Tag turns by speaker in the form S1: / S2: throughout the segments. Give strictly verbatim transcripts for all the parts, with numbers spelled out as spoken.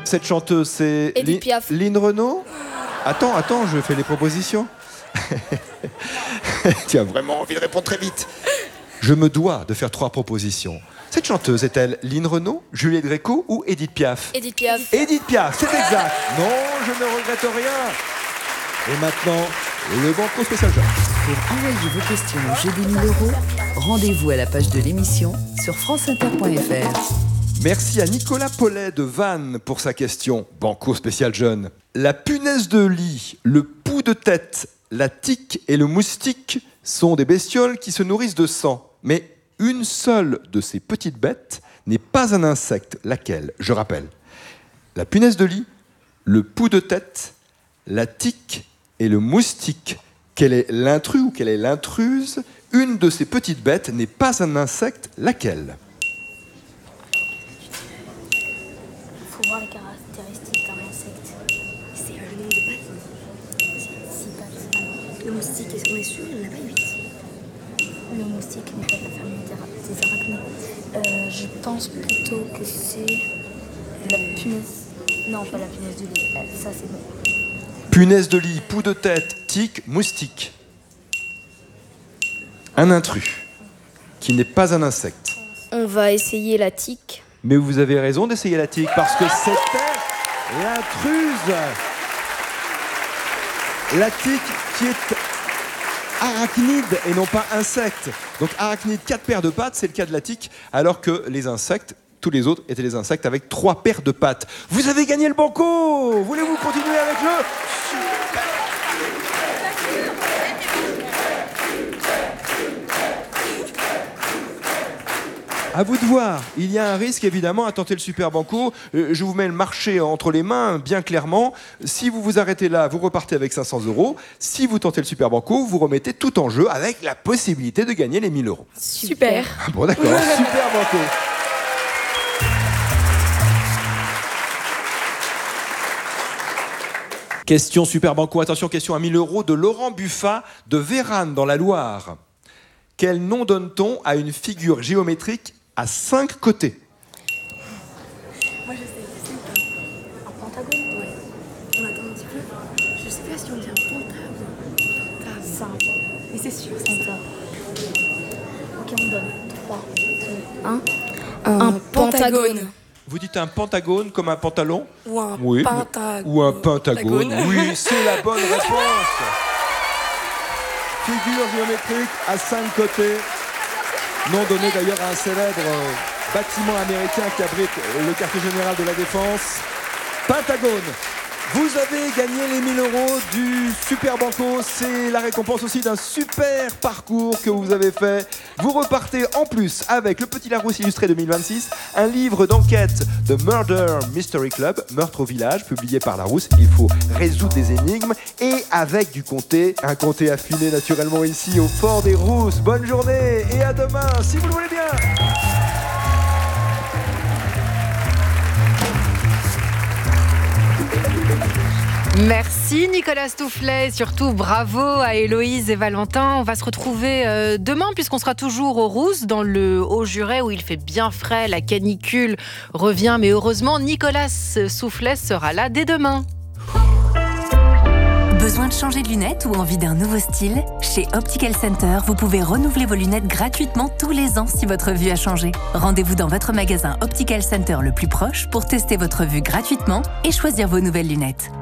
S1: Cette chanteuse, c'est
S2: Edith Piaf.
S1: Lynn Renaud. Attends, attends, je fais les propositions. Tu as vraiment envie de répondre très vite. Je me dois de faire trois propositions. Cette chanteuse est-elle Lynn Renaud, Juliette Gréco ou Edith Piaf?
S2: Edith Piaf.
S1: Edith Piaf, c'est exact. Non, je ne regrette rien. Et maintenant, le banco spécial jeu.
S3: Pour envoyer vos questions au jeu des mille euros, rendez-vous à la page de l'émission sur franceinter point f r.
S1: Merci à Nicolas Paulet de Vannes pour sa question. Banco spécial jeune. La punaise de lit, le pou de tête, la tique et le moustique sont des bestioles qui se nourrissent de sang. Mais une seule de ces petites bêtes n'est pas un insecte. Laquelle? Je rappelle. La punaise de lit, le pou de tête, la tique et le moustique. Quel est l'intrus ou quelle est l'intruse? Une de ces petites bêtes n'est pas un insecte. Laquelle?
S2: Il faut voir les caractéristiques d'un insecte.
S4: C'est le nombre de pattes.
S2: Six pattes.
S4: Le moustique, est-ce qu'on est sûr? Il n'en a pas huit.
S2: Le moustique n'est pas de la famille des des arachnides. Euh, je pense plutôt que c'est la punaise. Non, pas la punaise de lit. Euh, Ça, c'est bon.
S1: Punaise de lit, pou de tête, tique, moustique. Un intrus qui n'est pas un insecte.
S2: On va essayer la tique.
S1: Mais vous avez raison d'essayer la tique parce que c'était l'intruse. La tique qui est arachnide et non pas insecte. Donc arachnide, quatre paires de pattes, c'est le cas de la tique, alors que les insectes, tous les autres étaient des insectes avec trois paires de pattes. Vous avez gagné le banco. Voulez-vous continuer avec le super? À vous de voir. Il y a un risque évidemment à tenter le super banco. Euh, je vous mets le marché entre les mains bien clairement. Si vous vous arrêtez là, vous repartez avec cinq cents euros. Si vous tentez le super banco, vous remettez tout en jeu avec la possibilité de gagner les mille euros.
S2: Super.
S1: Ah bon, d'accord. Super banco. Question super banco. Attention, question à mille euros de Laurent Buffat de Vérane dans la Loire. Quel nom donne-t-on à une figure géométrique à cinq côtés?
S4: Moi, je sais, je sais.
S2: Un pentagone.
S4: Ouais. On attend un petit peu. Je sais pas si on dit un pentable. Pentable.
S2: Simple.
S4: Mais c'est sûr,
S2: C'est
S4: c'est ça.
S2: ça. Ok, on donne. trois, deux, un.
S4: Un,
S2: Un pentagone.
S1: Vous dites un pentagone comme un pantalon?
S4: Ou un
S1: Oui.
S4: pentagone.
S1: Ou un pentagone? Oui, c'est la bonne réponse. Figure géométrique à cinq côtés. Nom donné d'ailleurs à un célèbre euh, bâtiment américain qui abrite euh, le quartier général de la Défense. Pentagone. Vous avez gagné les mille euros du Super Banco. C'est la récompense aussi d'un super parcours que vous avez fait. Vous repartez en plus avec le Petit Larousse illustré deux mille vingt-six, un livre d'enquête de Murder Mystery Club, Meurtre au village, publié par Larousse. Il faut résoudre des énigmes et avec du comté, un comté affiné naturellement ici au Fort des Rousses. Bonne journée et à demain si vous le voulez bien.
S5: Merci Nicolas Stoufflet, et surtout bravo à Héloïse et Valentin. On va se retrouver euh, demain puisqu'on sera toujours au Rousse dans le Haut-Jurais où il fait bien frais, la canicule revient, mais heureusement Nicolas Stoufflet sera là dès demain.
S6: Besoin de changer de lunettes ou envie d'un nouveau style? Chez Optical Center, vous pouvez renouveler vos lunettes gratuitement tous les ans si votre vue a changé. Rendez-vous dans votre magasin Optical Center le plus proche pour tester votre vue gratuitement et choisir vos nouvelles lunettes.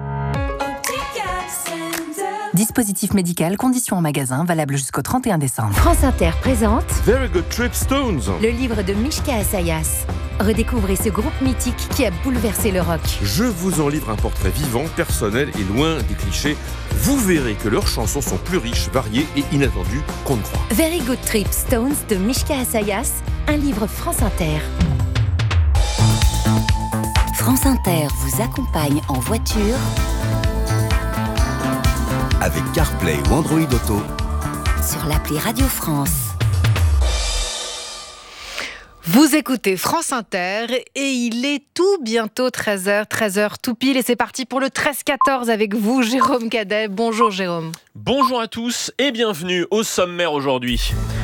S6: Dispositif médical, conditions en magasin, valable jusqu'au trente et un décembre.
S7: France Inter présente
S8: Very Good Trip Stones.
S7: le livre de Mishka Assayas. Redécouvrez ce groupe mythique qui a bouleversé le rock.
S8: Je vous en livre un portrait vivant, personnel et loin des clichés. Vous verrez que leurs chansons sont plus riches, variées et inattendues qu'on ne croit.
S7: Very Good Trip Stones de Mishka Assayas, un livre France Inter.
S6: France Inter vous accompagne en voiture
S9: avec CarPlay ou Android Auto
S6: sur l'appli Radio France.
S5: Vous écoutez France Inter et il est tout bientôt treize heures, treize heures tout pile et c'est parti pour le treize quatorze avec vous, Jérôme Cadet. Bonjour Jérôme.
S10: Bonjour à tous et bienvenue au sommaire aujourd'hui.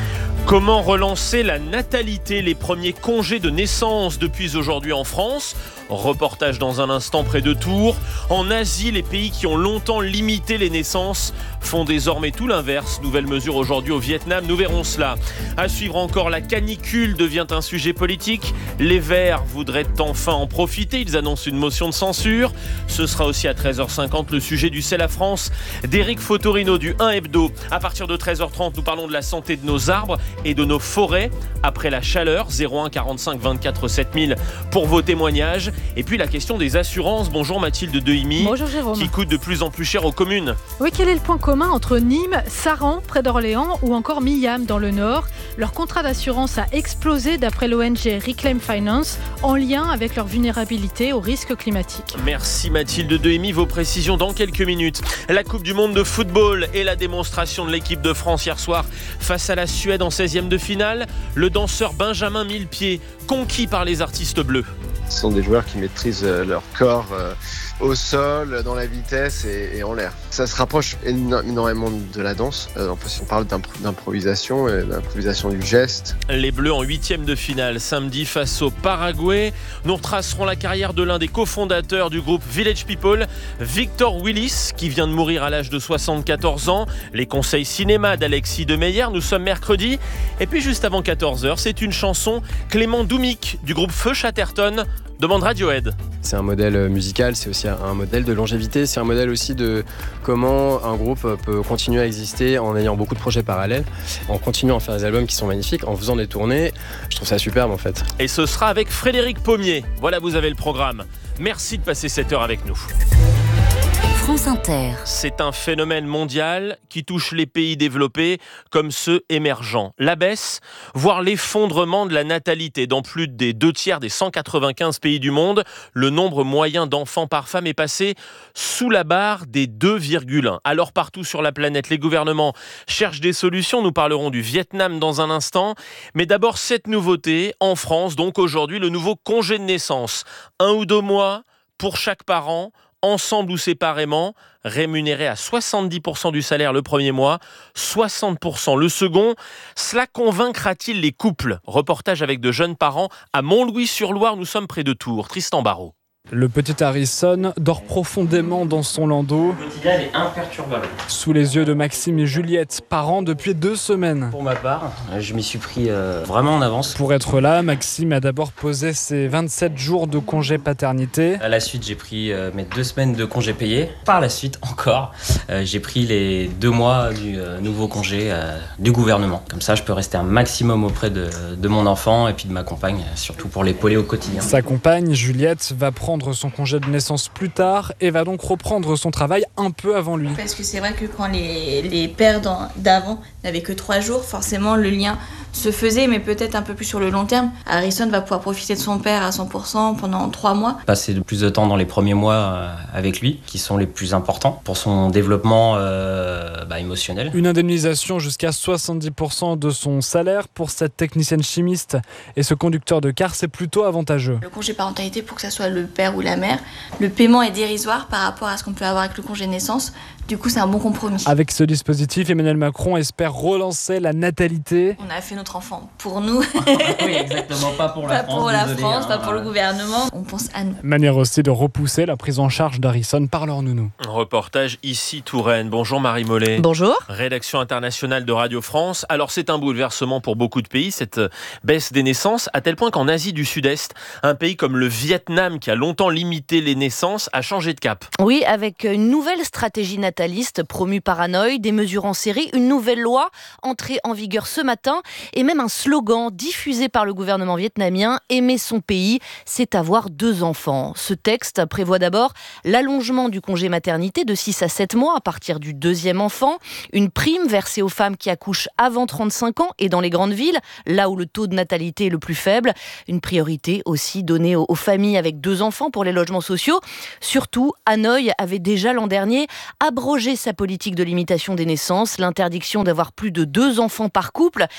S10: Comment relancer la natalité, les premiers congés de naissance depuis aujourd'hui en France ? Reportage dans un instant près de Tours. En Asie, les pays qui ont longtemps limité les naissances font désormais tout l'inverse. Nouvelle mesure aujourd'hui au Vietnam, nous verrons cela. À suivre encore, la canicule devient un sujet politique. Les Verts voudraient enfin en profiter. Ils annoncent une motion de censure. Ce sera aussi à treize heures cinquante le sujet du C'est la France d'Éric Fotorino du un Hebdo. À partir de treize heures trente, nous parlons de la santé de nos arbres et de nos forêts après la chaleur. zéro un quarante-cinq vingt-quatre sept mille pour vos témoignages. Et puis la question des assurances. Bonjour Mathilde Dehimi.
S11: Bonjour Jérôme.
S10: Qui coûte de plus en plus cher aux communes.
S11: Oui, quel est le point commun entre Nîmes, Saran, près d'Orléans, ou encore Millam, dans le Nord ? Leur contrat d'assurance a explosé d'après l'O N G Reclaim Finance, en lien avec leur vulnérabilité aux risques climatiques.
S10: Merci Mathilde Dehimi. Vos précisions dans quelques minutes. La Coupe du Monde de football et la démonstration de l'équipe de France hier soir face à la Suède en seizième de finale. Le danseur Benjamin Millepied, conquis par les artistes bleus.
S12: Ce sont des joueurs qui maîtrisent leur corps euh, au sol, dans la vitesse et, et en l'air. Ça se rapproche énormément de la danse. Euh, en plus, on parle d'impro- d'improvisation, et d'improvisation du geste.
S10: Les Bleus en huitième de finale samedi face au Paraguay. Nous retracerons la carrière de l'un des cofondateurs du groupe Village People, Victor Willis, qui vient de mourir à l'âge de soixante-quatorze ans. Les conseils cinéma d'Alexis Demeyer. Nous sommes mercredi. Et puis juste avant quatorze heures, c'est une chanson Clément Doumic du groupe Feu Chatterton. Demande Radiohead.
S13: C'est un modèle musical, c'est aussi un modèle de longévité, c'est un modèle aussi de comment un groupe peut continuer à exister en ayant beaucoup de projets parallèles, en continuant à faire des albums qui sont magnifiques, en faisant des tournées. Je trouve ça superbe en fait.
S10: Et ce sera avec Frédéric Pommier. Voilà, vous avez le programme. Merci de passer cette heure avec nous.
S7: France Inter.
S10: C'est un phénomène mondial qui touche les pays développés comme ceux émergents. La baisse, voire l'effondrement de la natalité. Dans plus des deux tiers des cent quatre-vingt-quinze pays du monde, le nombre moyen d'enfants par femme est passé sous la barre des deux virgule un. Alors partout sur la planète, les gouvernements cherchent des solutions. Nous parlerons du Vietnam dans un instant. Mais d'abord, cette nouveauté en France, donc aujourd'hui, le nouveau congé de naissance. Un ou deux mois pour chaque parent, ensemble ou séparément, rémunéré à soixante-dix pour cent du salaire le premier mois, soixante pour cent le second. Cela convaincra-t-il les couples ? Reportage avec de jeunes parents à Montlouis-sur-Loire, nous sommes près de Tours. Tristan Barraud.
S14: Le petit Harrison dort profondément dans son landau.
S15: Le quotidien est imperturbable.
S14: Sous les yeux de Maxime et Juliette, parents depuis deux semaines.
S15: Pour ma part, je m'y suis pris euh, vraiment en avance.
S14: Pour être là, Maxime a d'abord posé ses vingt-sept jours de congé paternité.
S15: À la suite, j'ai pris euh, mes deux semaines de congé payé. Par la suite, encore, euh, j'ai pris les deux mois du euh, nouveau congé euh, du gouvernement. Comme ça, je peux rester un maximum auprès de, de mon enfant et puis de ma compagne, surtout pour l'épauler au quotidien.
S14: Sa compagne, Juliette, va prendre son congé de naissance plus tard et va donc reprendre son travail un peu avant lui.
S16: Parce que c'est vrai que quand les, les pères d'avant n'avaient que trois jours, forcément le lien se faisait, mais peut-être un peu plus sur le long terme. Harrison va pouvoir profiter de son père à cent pour cent pendant trois mois.
S15: Passer le plus de temps dans les premiers mois avec lui, qui sont les plus importants pour son développement euh, bah, émotionnel.
S14: Une indemnisation jusqu'à soixante-dix pour cent de son salaire pour cette technicienne chimiste et ce conducteur de car, c'est plutôt avantageux.
S16: Le congé parentalité, pour que ça soit le père ou la mère, le paiement est dérisoire par rapport à ce qu'on peut avoir avec le congé de naissance. Du coup, c'est un bon compromis.
S14: Avec ce dispositif, Emmanuel Macron espère relancer la natalité.
S16: On a fait notre enfant pour nous.
S15: Oui, exactement, pas pour la
S16: pas
S15: France.
S16: Pas pour la
S15: désolé,
S16: France,
S15: hein,
S16: pas pour le gouvernement. On pense à nous.
S14: Manière aussi de repousser la prise en charge d'Harrison par leur nounou.
S10: Reportage ici Touraine. Bonjour Marie Mollet.
S5: Bonjour.
S10: Rédaction internationale de Radio France. Alors c'est un bouleversement pour beaucoup de pays, cette baisse des naissances, à tel point qu'en Asie du Sud-Est, un pays comme le Vietnam, qui a longtemps limité les naissances, a changé de cap.
S17: Oui, avec une nouvelle stratégie nataliste promue par Hanoï, des mesures en série, une nouvelle loi entrée en vigueur ce matin et même un slogan diffusé par le gouvernement vietnamien « Aimer son pays, c'est avoir deux enfants ». Ce texte prévoit d'abord l'allongement du congé maternité de six à sept mois à partir du deuxième enfant, une prime versée aux femmes qui accouchent avant trente-cinq ans et dans les grandes villes, là où le taux de natalité est le plus faible, une priorité aussi donnée aux familles avec deux enfants pour les logements sociaux. Surtout, Hanoï avait déjà l'an dernier abrogé sa politique de limitation des naissances, l'interdiction d'avoir plus de deux enfants par couple, qui était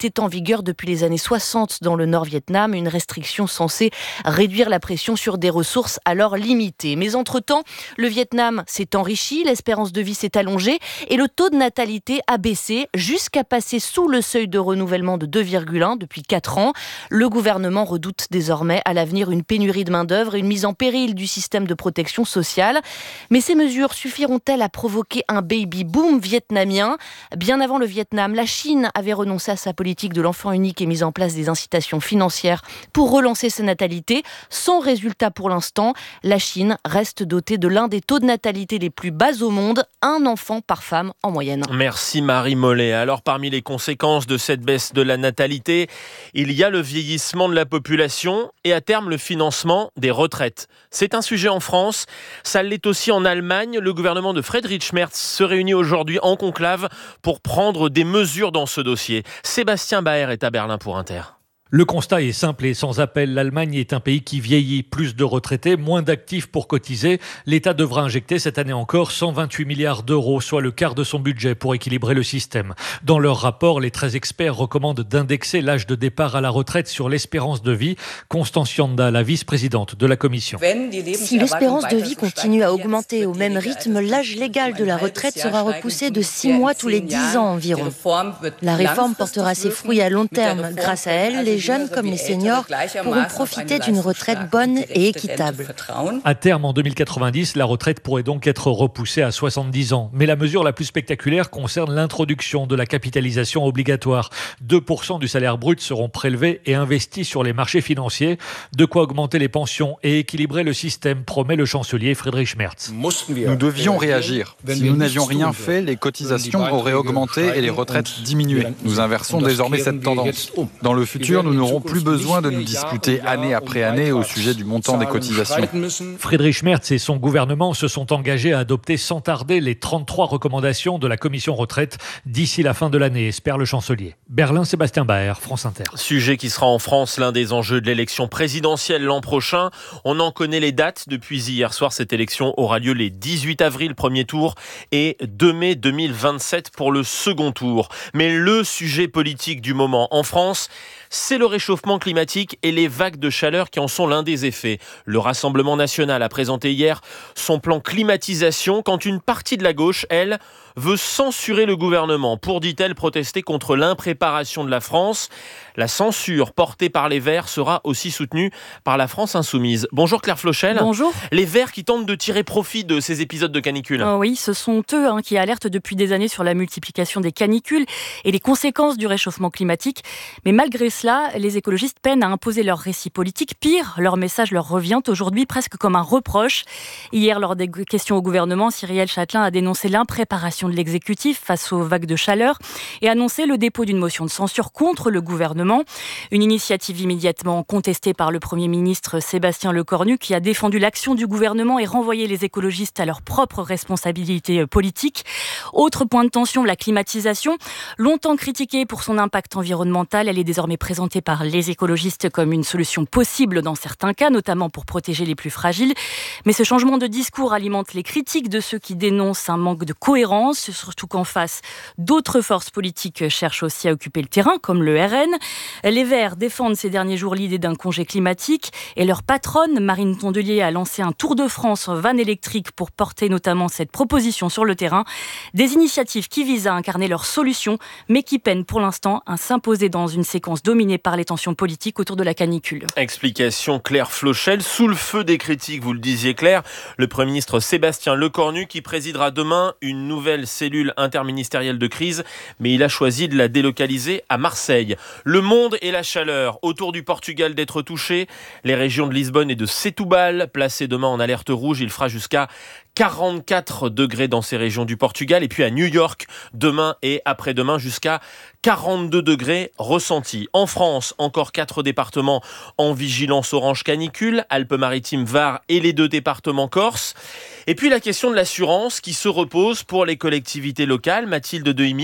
S17: était en vigueur depuis les années soixante dans le Nord Vietnam, une restriction censée réduire la pression sur des ressources alors limitées. Mais entre-temps, le Vietnam s'est enrichi, l'espérance de vie s'est allongée et le taux de natalité a baissé jusqu'à passer sous le seuil de renouvellement de deux virgule un depuis quatre ans. Le gouvernement redoute désormais à l'avenir une pénurie de main-d'œuvre et une mise en péril du système de protection sociale. Mais ces mesures suffiront-elles à provoquer un baby-boom vietnamien ? Bien avant le Vietnam, la Chine avait renoncé à sa politique de l'enfant unique et mis en place des incitations financières pour relancer sa natalité. Sans résultat pour l'instant, la Chine reste dotée de l'un des taux de natalité les plus bas au monde, un enfant par femme en moyenne.
S10: Merci Marie Mollet. Alors parmi les conséquences de cette baisse de la natalité, il y a le vieillissement de la population et à terme le financement des retraites. C'est un sujet en France, ça l'est aussi en Allemagne. Le gouvernement de Friedrich Merz se réunit aujourd'hui en conclave pour prendre des mesures dans ce dossier. Sébastien Baer est à Berlin pour Inter.
S18: Le constat est simple et sans appel. L'Allemagne est un pays qui vieillit. Plus de retraités, moins d'actifs pour cotiser. L'État devra injecter cette année encore cent vingt-huit milliards d'euros, soit le quart de son budget pour équilibrer le système. Dans leur rapport, les treize experts recommandent d'indexer l'âge de départ à la retraite sur l'espérance de vie. Constance Yanda, la vice-présidente de la Commission.
S19: Si l'espérance de vie continue à augmenter au même rythme, l'âge légal de la retraite sera repoussé de six mois tous les dix ans environ. La réforme portera ses fruits à long terme. Grâce à elle, les jeunes comme les seniors pourront profiter d'une retraite bonne et équitable.
S18: À terme, en deux mille quatre-vingt-dix, la retraite pourrait donc être repoussée à soixante-dix ans. Mais la mesure la plus spectaculaire concerne l'introduction de la capitalisation obligatoire. deux pour cent du salaire brut seront prélevés et investis sur les marchés financiers. De quoi augmenter les pensions et équilibrer le système, promet le chancelier Friedrich Merz.
S20: Nous devions réagir. Si nous n'avions rien fait, les cotisations auraient augmenté et les retraites diminué. Nous inversons désormais cette tendance. Dans le futur, nous n'aurons plus besoin de nous disputer année après année au sujet du montant des cotisations.
S18: Friedrich Merz et son gouvernement se sont engagés à adopter sans tarder les trente-trois recommandations de la commission retraite d'ici la fin de l'année, espère le chancelier. Berlin, Sébastien Baer, France Inter.
S10: Sujet qui sera en France l'un des enjeux de l'élection présidentielle l'an prochain. On en connaît les dates depuis hier soir. Cette élection aura lieu les dix-huit avril, premier tour, et deux mai deux mille vingt-sept pour le second tour. Mais le sujet politique du moment en France, c'est le réchauffement climatique et les vagues de chaleur qui en sont l'un des effets. Le Rassemblement national a présenté hier son plan climatisation quand une partie de la gauche, elle, veut censurer le gouvernement pour, dit-elle, protester contre l'impréparation de la France. La censure portée par les Verts sera aussi soutenue par la France insoumise. Bonjour Claire Flochel.
S21: Bonjour.
S10: Les Verts qui tentent de tirer profit de ces épisodes de canicule.
S21: Oh oui, ce sont eux hein, qui alertent depuis des années sur la multiplication des canicules et les conséquences du réchauffement climatique. Mais malgré cela, les écologistes peinent à imposer leur récit politique. Pire, leur message leur revient aujourd'hui presque comme un reproche. Hier, lors des questions au gouvernement, Cyrielle Châtelain a dénoncé l'impréparation de l'exécutif face aux vagues de chaleur et annoncé le dépôt d'une motion de censure contre le gouvernement. Une initiative immédiatement contestée par le Premier ministre Sébastien Lecornu qui a défendu l'action du gouvernement et renvoyé les écologistes à leur propre responsabilité politique. Autre point de tension, la climatisation. Longtemps critiquée pour son impact environnemental, elle est désormais présentée par les écologistes comme une solution possible dans certains cas, notamment pour protéger les plus fragiles. Mais ce changement de discours alimente les critiques de ceux qui dénoncent un manque de cohérence, surtout qu'en face, d'autres forces politiques cherchent aussi à occuper le terrain, comme le R N. Les Verts défendent ces derniers jours l'idée d'un congé climatique et leur patronne, Marine Tondelier, a lancé un tour de France en van électrique pour porter notamment cette proposition sur le terrain. Des initiatives qui visent à incarner leurs solutions, mais qui peinent pour l'instant à s'imposer dans une séquence dominée par les tensions politiques autour de la canicule.
S10: Explication Claire Flochel. Sous le feu des critiques, vous le disiez Claire, le Premier ministre Sébastien Lecornu qui présidera demain une nouvelle cellule interministérielle de crise, mais il a choisi de la délocaliser à Marseille. Le monde et la chaleur autour du Portugal d'être touchés. Les régions de Lisbonne et de Setúbal placées demain en alerte rouge. Il fera jusqu'à quarante-quatre degrés dans ces régions du Portugal. Et puis à New York, demain et après-demain, jusqu'à quarante-deux degrés ressentis. En France, encore quatre départements en vigilance orange canicule, Alpes-Maritimes, Var et les deux départements Corse. Et puis la question de l'assurance qui se repose pour les collectivités locales. Mathilde Dehimi,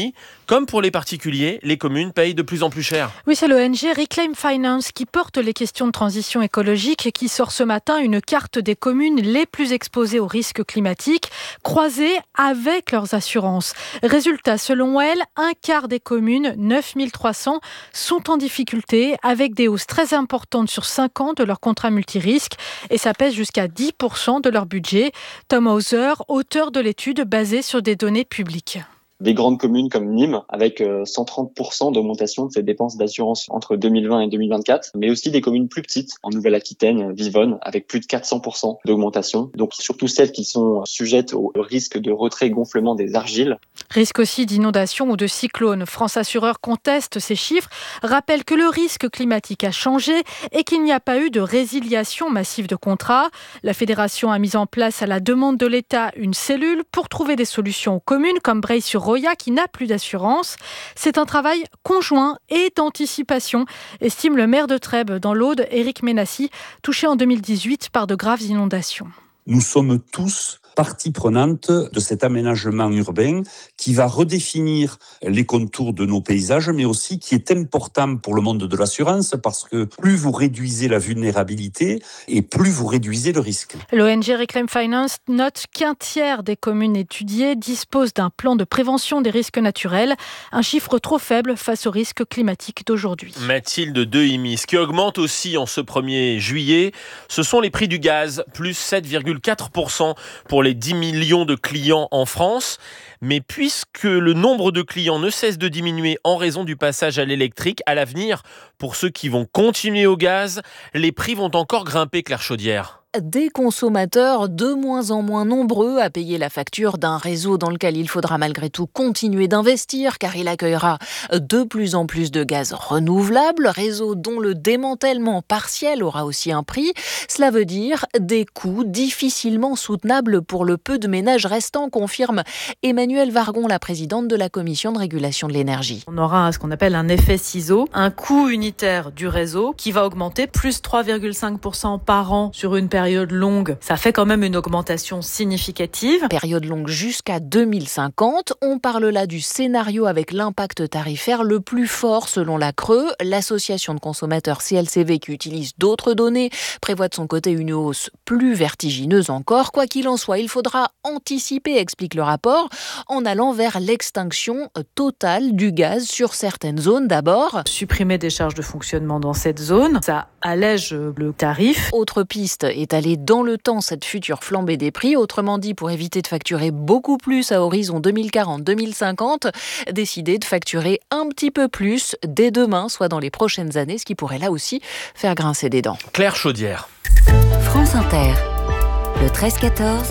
S10: Comme pour les particuliers, les communes payent de plus en plus cher.
S11: Oui, c'est l'O N G Reclaim Finance qui porte les questions de transition écologique et qui sort ce matin une carte des communes les plus exposées aux risques climatiques, croisée avec leurs assurances. Résultat, selon elle, un quart des communes, neuf mille trois cents, sont en difficulté avec des hausses très importantes sur cinq ans de leur contrat multirisque et ça pèse jusqu'à dix pour cent de leur budget. Tom Hauser, auteur de l'étude basée sur des données publiques.
S3: Des grandes communes comme Nîmes, avec cent trente pour cent d'augmentation de ses dépenses d'assurance entre deux mille vingt et deux mille vingt-quatre, mais aussi des communes plus petites, en Nouvelle-Aquitaine, Vivonne, avec plus de quatre cents pour cent d'augmentation. Donc surtout celles qui sont sujettes au risque de retrait-gonflement des argiles.
S11: Risque aussi d'inondation ou de cyclone. France Assureur conteste ces chiffres, rappelle que le risque climatique a changé et qu'il n'y a pas eu de résiliation massive de contrats. La fédération a mis en place à la demande de l'État une cellule pour trouver des solutions aux communes comme Breil-sur-Roya qui n'a plus d'assurance. C'est un travail conjoint et d'anticipation, estime le maire de Trèbes dans l'Aude, Éric Ménassi, touché en deux mille dix-huit par de graves inondations.
S22: Nous sommes tous partie prenante de cet aménagement urbain qui va redéfinir les contours de nos paysages, mais aussi qui est important pour le monde de l'assurance parce que plus vous réduisez la vulnérabilité et plus vous réduisez le risque.
S11: L'O N G Reclaim Finance note qu'un tiers des communes étudiées disposent d'un plan de prévention des risques naturels, un chiffre trop faible face aux risques climatiques d'aujourd'hui.
S10: Mathilde Dehimi, ce qui augmente aussi en ce premier juillet, ce sont les prix du gaz, plus sept virgule quatre pour cent pour les dix millions de clients en France. Mais puisque le nombre de clients ne cesse de diminuer en raison du passage à l'électrique, à l'avenir, pour ceux qui vont continuer au gaz, les prix vont encore grimper, Claire Chaudière.
S17: Des consommateurs de moins en moins nombreux à payer la facture d'un réseau dans lequel il faudra malgré tout continuer d'investir car il accueillera de plus en plus de gaz renouvelable, réseau dont le démantèlement partiel aura aussi un prix. Cela veut dire des coûts difficilement soutenables pour le peu de ménages restants, confirme Emmanuelle Vargon, la présidente de la Commission de régulation de l'énergie.
S23: On aura ce qu'on appelle un effet ciseau, un coût unitaire du réseau qui va augmenter plus trois virgule cinq pour cent par an sur une période période longue, ça fait quand même une augmentation significative.
S17: Période longue jusqu'à deux mille cinquante. On parle là du scénario avec l'impact tarifaire le plus fort selon la Creux. L'association de consommateurs C L C V, qui utilise d'autres données, prévoit de son côté une hausse plus vertigineuse encore. Quoi qu'il en soit, il faudra anticiper, explique le rapport, en allant vers l'extinction totale du gaz sur certaines zones d'abord.
S23: Supprimer des charges de fonctionnement dans cette zone, ça allège le tarif.
S17: Autre piste, étaler dans le temps cette future flambée des prix. Autrement dit, pour éviter de facturer beaucoup plus à horizon deux mille quarante deux mille cinquante, décider de facturer un petit peu plus dès demain, soit dans les prochaines années, ce qui pourrait là aussi faire grincer des dents.
S10: Claire Chaudière.
S7: France Inter, le treize quatorze,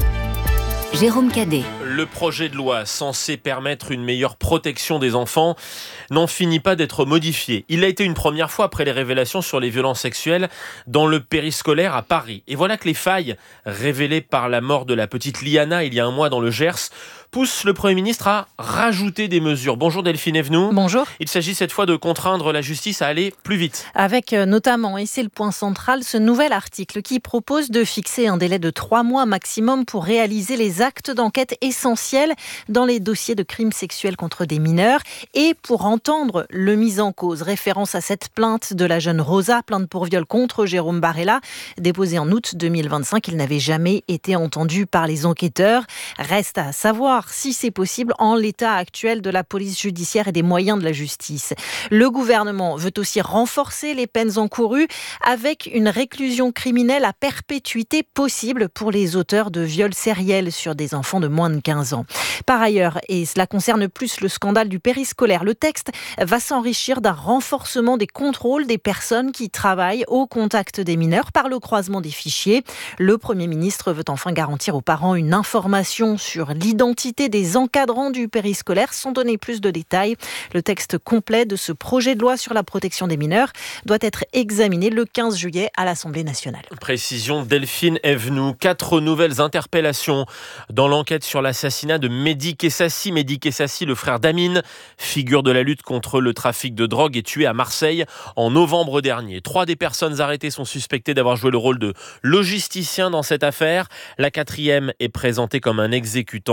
S7: Jérôme Cadet.
S10: Le projet de loi censé permettre une meilleure protection des enfants n'en finit pas d'être modifié. Il a été une première fois après les révélations sur les violences sexuelles dans le périscolaire à Paris. Et voilà que les failles révélées par la mort de la petite Liana il y a un mois dans le Gers poussent le Premier ministre à rajouter des mesures. Bonjour Delphine Evenou.
S21: Bonjour.
S10: Il s'agit cette fois de contraindre la justice à aller plus vite.
S21: Avec notamment, et c'est le point central, ce nouvel article qui propose de fixer un délai de trois mois maximum pour réaliser les actes d'enquête essentiels dans les dossiers de crimes sexuels contre des mineurs et pour entendre le mis en cause. Référence à cette plainte de la jeune Rosa, plainte pour viol contre Jérôme Barella, déposée en août deux mille vingt-cinq. Il n'avait jamais été entendu par les enquêteurs. Reste à savoir si c'est possible en l'état actuel de la police judiciaire et des moyens de la justice. Le gouvernement veut aussi renforcer les peines encourues avec une réclusion criminelle à perpétuité possible pour les auteurs de viols sériels sur des enfants de moins de quinze ans. Par ailleurs, et cela concerne plus le scandale du périscolaire, le texte va s'enrichir d'un renforcement des contrôles des personnes qui travaillent au contact des mineurs par le croisement des fichiers. Le Premier ministre veut enfin garantir aux parents une information sur l'identité des encadrants du périscolaire sans donner plus de détails. Le texte complet de ce projet de loi sur la protection des mineurs doit être examiné le quinze juillet à l'Assemblée nationale.
S10: Précision Delphine Evenou. Quatre nouvelles interpellations dans l'enquête sur l'assassinat de Mehdi Kessassi. Mehdi Kessassi, le frère d'Amine, figure de la lutte contre le trafic de drogue, est tué à Marseille en novembre dernier. Trois des personnes arrêtées sont suspectées d'avoir joué le rôle de logisticien dans cette affaire. La quatrième est présentée comme un exécutant.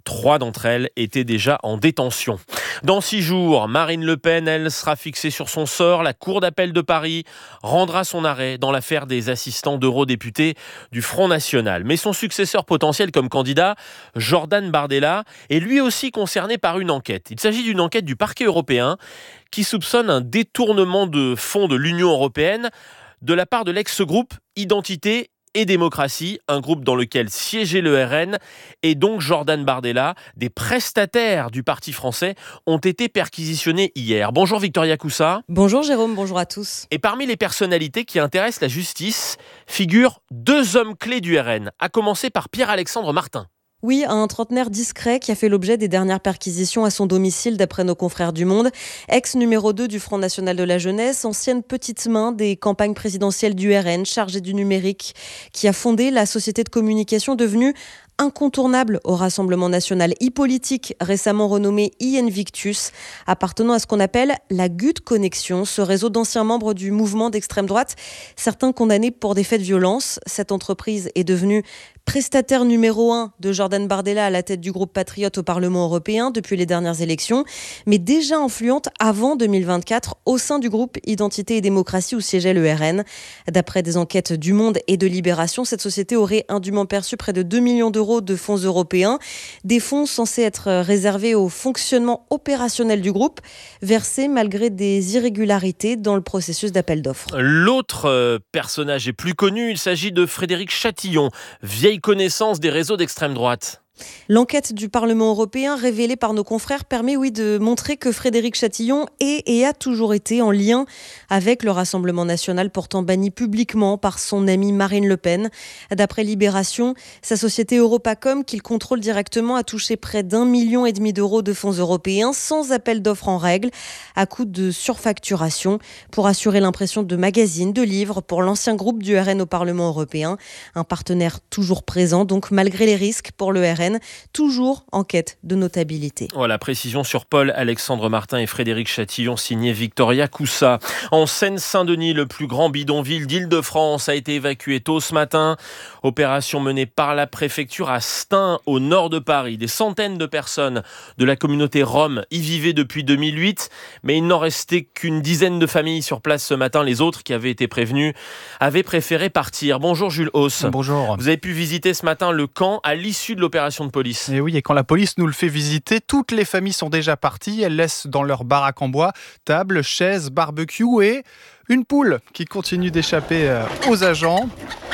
S10: Trois d'entre elles étaient déjà en détention. Dans six jours, Marine Le Pen, elle, sera fixée sur son sort. La Cour d'appel de Paris rendra son arrêt dans l'affaire des assistants d'eurodéputés du Front National. Mais son successeur potentiel comme candidat, Jordan Bardella, est lui aussi concerné par une enquête. Il s'agit d'une enquête du parquet européen qui soupçonne un détournement de fonds de l'Union européenne de la part de l'ex-groupe Identité et démocratie, un groupe dans lequel siégeait le R N et donc Jordan Bardella. Des prestataires du Parti français ont été perquisitionnés hier. Bonjour Victoria Coussa.
S1: Bonjour Jérôme, bonjour à tous.
S10: Et parmi les personnalités qui intéressent la justice figurent deux hommes clés du R N, à commencer par Pierre-Alexandre Martin.
S1: Oui, un trentenaire discret qui a fait l'objet des dernières perquisitions à son domicile d'après nos confrères du Monde. Ex numéro deux du Front National de la Jeunesse, ancienne petite main des campagnes présidentielles du R N, chargée du numérique, qui a fondé la société de communication devenue incontournable au Rassemblement national e-politique, récemment renommé e-Invictus, appartenant à ce qu'on appelle la Gut Connexion, ce réseau d'anciens membres du mouvement d'extrême droite, certains condamnés pour des faits de violence. Cette entreprise est devenue prestataire numéro un de Jordan Bardella à la tête du groupe Patriote au Parlement européen depuis les dernières élections, mais déjà influente avant deux mille vingt-quatre au sein du groupe Identité et démocratie où siégeait le R N. D'après des enquêtes du Monde et de Libération, cette société aurait indûment perçu près de deux millions d'euros de fonds européens, des fonds censés être réservés au fonctionnement opérationnel du groupe, versés malgré des irrégularités dans le processus d'appel d'offres.
S10: L'autre personnage est plus connu, il s'agit de Frédéric Chatillon, vieille connaissance des réseaux d'extrême droite.
S1: L'enquête du Parlement européen révélée par nos confrères permet, oui, de montrer que Frédéric Chatillon est et a toujours été en lien avec le Rassemblement national, pourtant banni publiquement par son amie Marine Le Pen. D'après Libération, sa société Europacom, qu'il contrôle directement, a touché près d'un million et demi d'euros de fonds européens sans appel d'offres en règle, à coup de surfacturation, pour assurer l'impression de magazines, de livres pour l'ancien groupe du R N au Parlement européen. Un partenaire toujours présent, donc malgré les risques pour le R N, toujours en quête de notabilité.
S10: Voilà, précision sur Paul-Alexandre Martin et Frédéric Chatillon, signé Victoria Coussa. En Seine-Saint-Denis, le plus grand bidonville d'Île-de-France a été évacué tôt ce matin. Opération menée par la préfecture à Stein, au nord de Paris. Des centaines de personnes de la communauté Rome y vivaient depuis deux mille huit, mais il n'en restait qu'une dizaine de familles sur place ce matin. Les autres qui avaient été prévenus avaient préféré partir. Bonjour Jules Hauss.
S2: Bonjour.
S10: Vous avez pu visiter ce matin le camp à l'issue de l'opération de police.
S2: Et oui, et quand la police nous le fait visiter, toutes les familles sont déjà parties. Elles laissent dans leur baraque en bois table, chaises, barbecue et une poule qui continue d'échapper aux agents.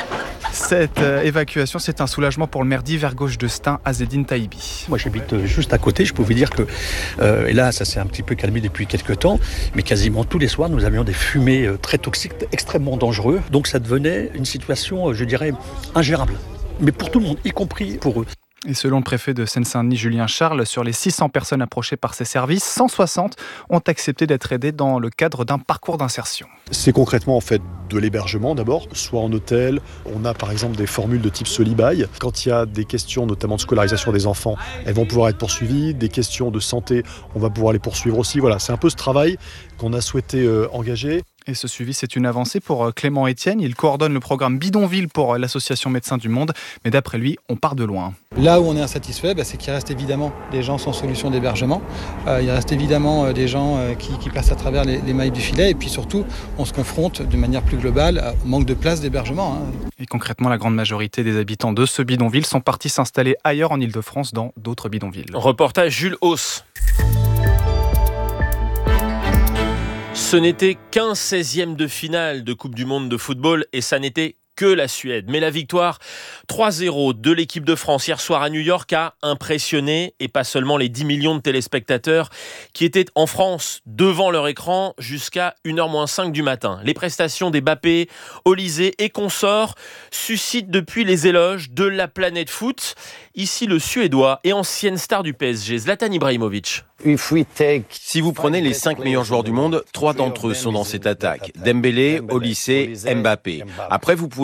S2: Cette euh, évacuation, c'est un soulagement pour le maire d'Hiver Gauche de Stein, Azzedine Taïbi.
S4: Moi, j'habite juste à côté. Je peux vous dire que, euh, et là, ça s'est un petit peu calmé depuis quelques temps, mais quasiment tous les soirs, nous avions des fumées euh, très toxiques, extrêmement dangereux. Donc, ça devenait une situation, euh, je dirais, ingérable. Mais pour tout le monde, y compris pour eux.
S2: Et selon le préfet de Seine-Saint-Denis, Julien Charles, sur les six cents personnes approchées par ces services, cent soixante ont accepté d'être aidées dans le cadre d'un parcours d'insertion.
S24: C'est concrètement en fait de l'hébergement d'abord, soit en hôtel. On a par exemple des formules de type Solibail. Quand il y a des questions notamment de scolarisation des enfants, elles vont pouvoir être poursuivies. Des questions de santé, on va pouvoir les poursuivre aussi. Voilà, c'est un peu ce travail qu'on a souhaité euh, engager.
S2: Et ce suivi, c'est une avancée pour Clément Etienne. Il coordonne le programme Bidonville pour l'Association Médecins du Monde. Mais d'après lui, on part de loin.
S25: Là où on est insatisfait, bah, c'est qu'il reste évidemment des gens sans solution d'hébergement. Euh, il reste évidemment euh, des gens euh, qui, qui passent à travers les, les mailles du filet. Et puis surtout, on se confronte de manière plus globale au manque de place d'hébergement. Hein.
S2: Et concrètement, la grande majorité des habitants de ce bidonville sont partis s'installer ailleurs en Ile-de-France, dans d'autres bidonvilles.
S10: Reportage Jules Hauss. Ce n'était qu'un seizième de finale de Coupe du Monde de football et ça n'était que la Suède. Mais la victoire trois zéro de l'équipe de France hier soir à New York a impressionné, et pas seulement les dix millions de téléspectateurs qui étaient en France devant leur écran jusqu'à une heure moins cinq du matin. Les prestations des Mbappé, Olysée et consorts suscitent depuis les éloges de la planète foot. Ici le Suédois et ancienne star du P S G, Zlatan Ibrahimovic.
S26: Si vous prenez les cinq meilleurs joueurs du monde, trois d'entre eux sont dans cette attaque. Dembélé, Olysée, Mbappé. Après, vous pouvez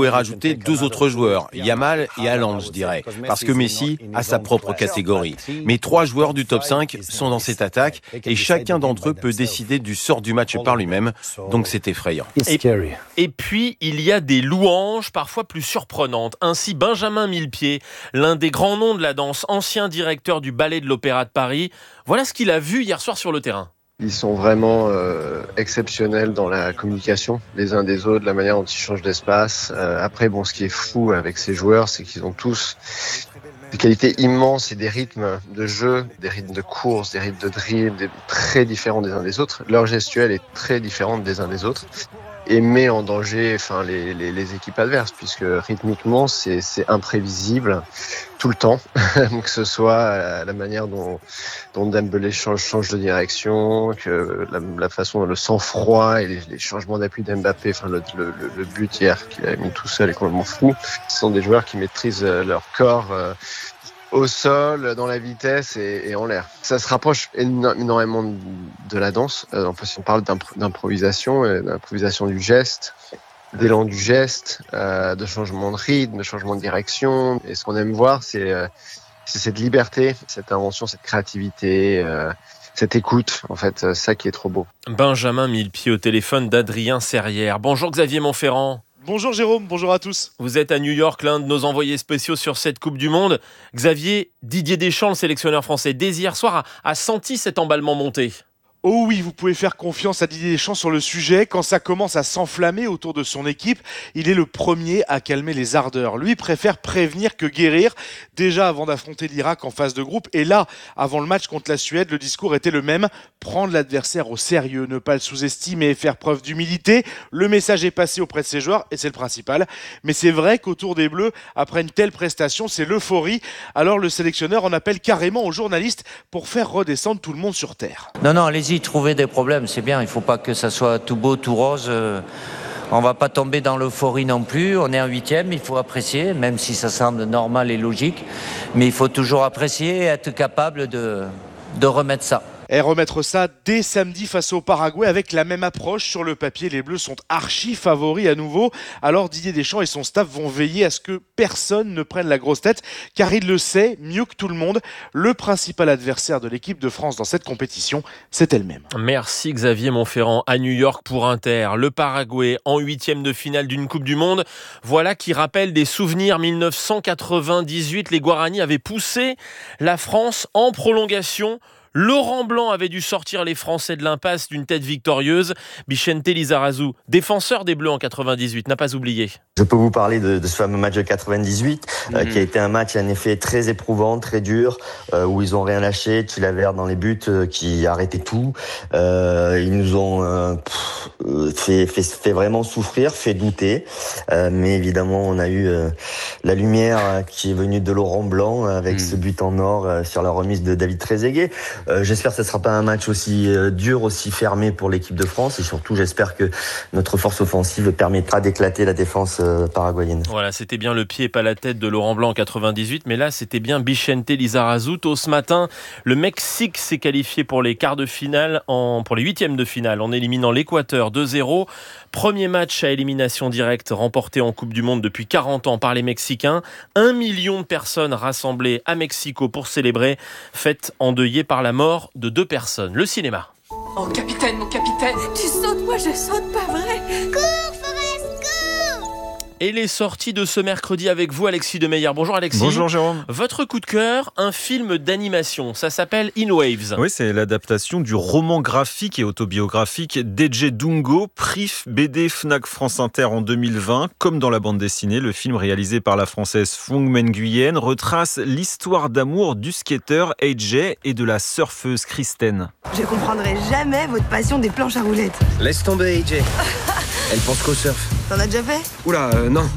S26: pourrait rajouter deux autres joueurs, Yamal et Haaland, je dirais, parce que Messi a sa propre catégorie. Mais trois joueurs du top cinq sont dans cette attaque et chacun d'entre eux peut décider du sort du match par lui-même, donc c'est effrayant.
S10: Et, et puis, il y a des louanges parfois plus surprenantes. Ainsi, Benjamin Millepied, l'un des grands noms de la danse, ancien directeur du Ballet de l'Opéra de Paris, voilà ce qu'il a vu hier soir sur le terrain.
S6: Ils sont vraiment euh, exceptionnels dans la communication les uns des autres, la manière dont ils changent d'espace. Euh, après, bon, ce qui est fou avec ces joueurs, c'est qu'ils ont tous des qualités immenses et des rythmes de jeu, des rythmes de course, des rythmes de dribble, des, très différents des uns des autres. Leur gestuelle est très différente des uns des autres et met en danger, enfin, les, les, les équipes adverses, puisque rythmiquement, c'est, c'est imprévisible tout le temps, que ce soit la manière dont, dont Dembélé change, change de direction, que la, la façon, le sang-froid et les, les changements d'appui d'Mbappé, enfin le, le, le but hier qu'il a mis tout seul est complètement fou. Ce sont des joueurs qui maîtrisent leur corps euh, au sol, dans la vitesse et, et en l'air. Ça se rapproche énormément de la danse. Euh, en fait, on parle d'impro- d'improvisation, euh, d'improvisation du geste, d'élan du geste, euh, de changement de rythme, de changement de direction. Et ce qu'on aime voir, c'est, euh, c'est cette liberté, cette invention, cette créativité, euh, cette écoute. En fait, c'est ça qui est trop beau.
S10: Benjamin Millepied au téléphone d'Adrien Serrière. Bonjour Xavier Montferrand.
S8: Bonjour Jérôme, bonjour à tous.
S10: Vous êtes à New York, l'un de nos envoyés spéciaux sur cette Coupe du Monde. Xavier, Didier Deschamps, le sélectionneur français, dès hier soir, a, a senti cet emballement monter.
S8: Oh oui, vous pouvez faire confiance à Didier Deschamps sur le sujet. Quand ça commence à s'enflammer autour de son équipe, il est le premier à calmer les ardeurs. Lui préfère prévenir que guérir. Déjà avant d'affronter l'Irak en phase de groupe. Et là, avant le match contre la Suède, le discours était le même. Prendre l'adversaire au sérieux, ne pas le sous-estimer, faire preuve d'humilité. Le message est passé auprès de ses joueurs et c'est le principal. Mais c'est vrai qu'autour des Bleus, après une telle prestation, c'est l'euphorie. Alors le sélectionneur en appelle carrément aux journalistes pour faire redescendre tout le monde sur terre.
S9: Non, non, allez-y. Trouver des problèmes, c'est bien, il ne faut pas que ça soit tout beau, tout rose. Euh, on ne va pas tomber dans l'euphorie non plus. On est en huitième, il faut apprécier, même si ça semble normal et logique. Mais il faut toujours apprécier et être capable de, de remettre ça.
S8: Et remettre ça dès samedi face au Paraguay avec la même approche. Sur le papier, les Bleus sont archi favoris à nouveau. Alors Didier Deschamps et son staff vont veiller à ce que personne ne prenne la grosse tête, car il le sait mieux que tout le monde. Le principal adversaire de l'équipe de France dans cette compétition, c'est elle-même.
S10: Merci Xavier Montferrand à New York pour Inter. Le Paraguay en huitième de finale d'une Coupe du Monde. Voilà qui rappelle des souvenirs. dix-neuf cent quatre-vingt-dix-huit, les Guarani avaient poussé la France en prolongation. Laurent Blanc avait dû sortir les Français de l'impasse d'une tête victorieuse. Vicente Lizarazu, défenseur des Bleus en quatre-vingt-dix-huit, n'a pas oublié.
S12: Je peux vous parler de, de ce fameux match de quatre-vingt-dix-huit, mmh. euh, qui a été un match en effet très éprouvant, très dur, euh, où ils ont rien lâché. Chilavert dans les buts, euh, qui arrêtait tout. Euh, ils nous ont euh, pff, fait, fait, fait vraiment souffrir, fait douter. Euh, mais évidemment, on a eu euh, la lumière euh, qui est venue de Laurent Blanc avec mmh. ce but en or euh, sur la remise de David Trezeguet. Euh, j'espère que ce ne sera pas un match aussi euh, dur, aussi fermé pour l'équipe de France. Et surtout, j'espère que notre force offensive permettra d'éclater la défense euh, paraguayenne.
S10: Voilà, c'était bien le pied et pas la tête de Laurent Blanc en quatre-vingt-dix-huit. Mais là, c'était bien Vicente Lizarazu. Tôt ce matin, le Mexique s'est qualifié pour les quarts de finale, en, pour les huitièmes de finale, en éliminant l'Équateur deux zéro. Premier match à élimination directe remporté en Coupe du Monde depuis quarante ans par les Mexicains. Un million de personnes rassemblées à Mexico pour célébrer, fête endeuillée par la mort de deux personnes. Le cinéma.
S13: Oh capitaine, mon capitaine, tu sautes, moi je saute, pas vrai? Cours, Forrest, cours!
S10: Et les sorties de ce mercredi avec vous, Alexis Demeyer. Bonjour Alexis.
S15: Bonjour Jérôme.
S10: Votre coup de cœur, un film d'animation. Ça s'appelle In Waves.
S15: Oui, c'est l'adaptation du roman graphique et autobiographique d'E J Dungo, prix B D Fnac France Inter en deux mille vingt. Comme dans la bande dessinée, le film réalisé par la française Phuong Nguyen retrace l'histoire d'amour du skateur A J et de la surfeuse Kristen.
S27: Je comprendrai jamais votre passion des planches à roulettes.
S28: Laisse tomber A J. Elle pense qu'au surf.
S27: T'en as déjà fait?
S28: Oula, euh, non.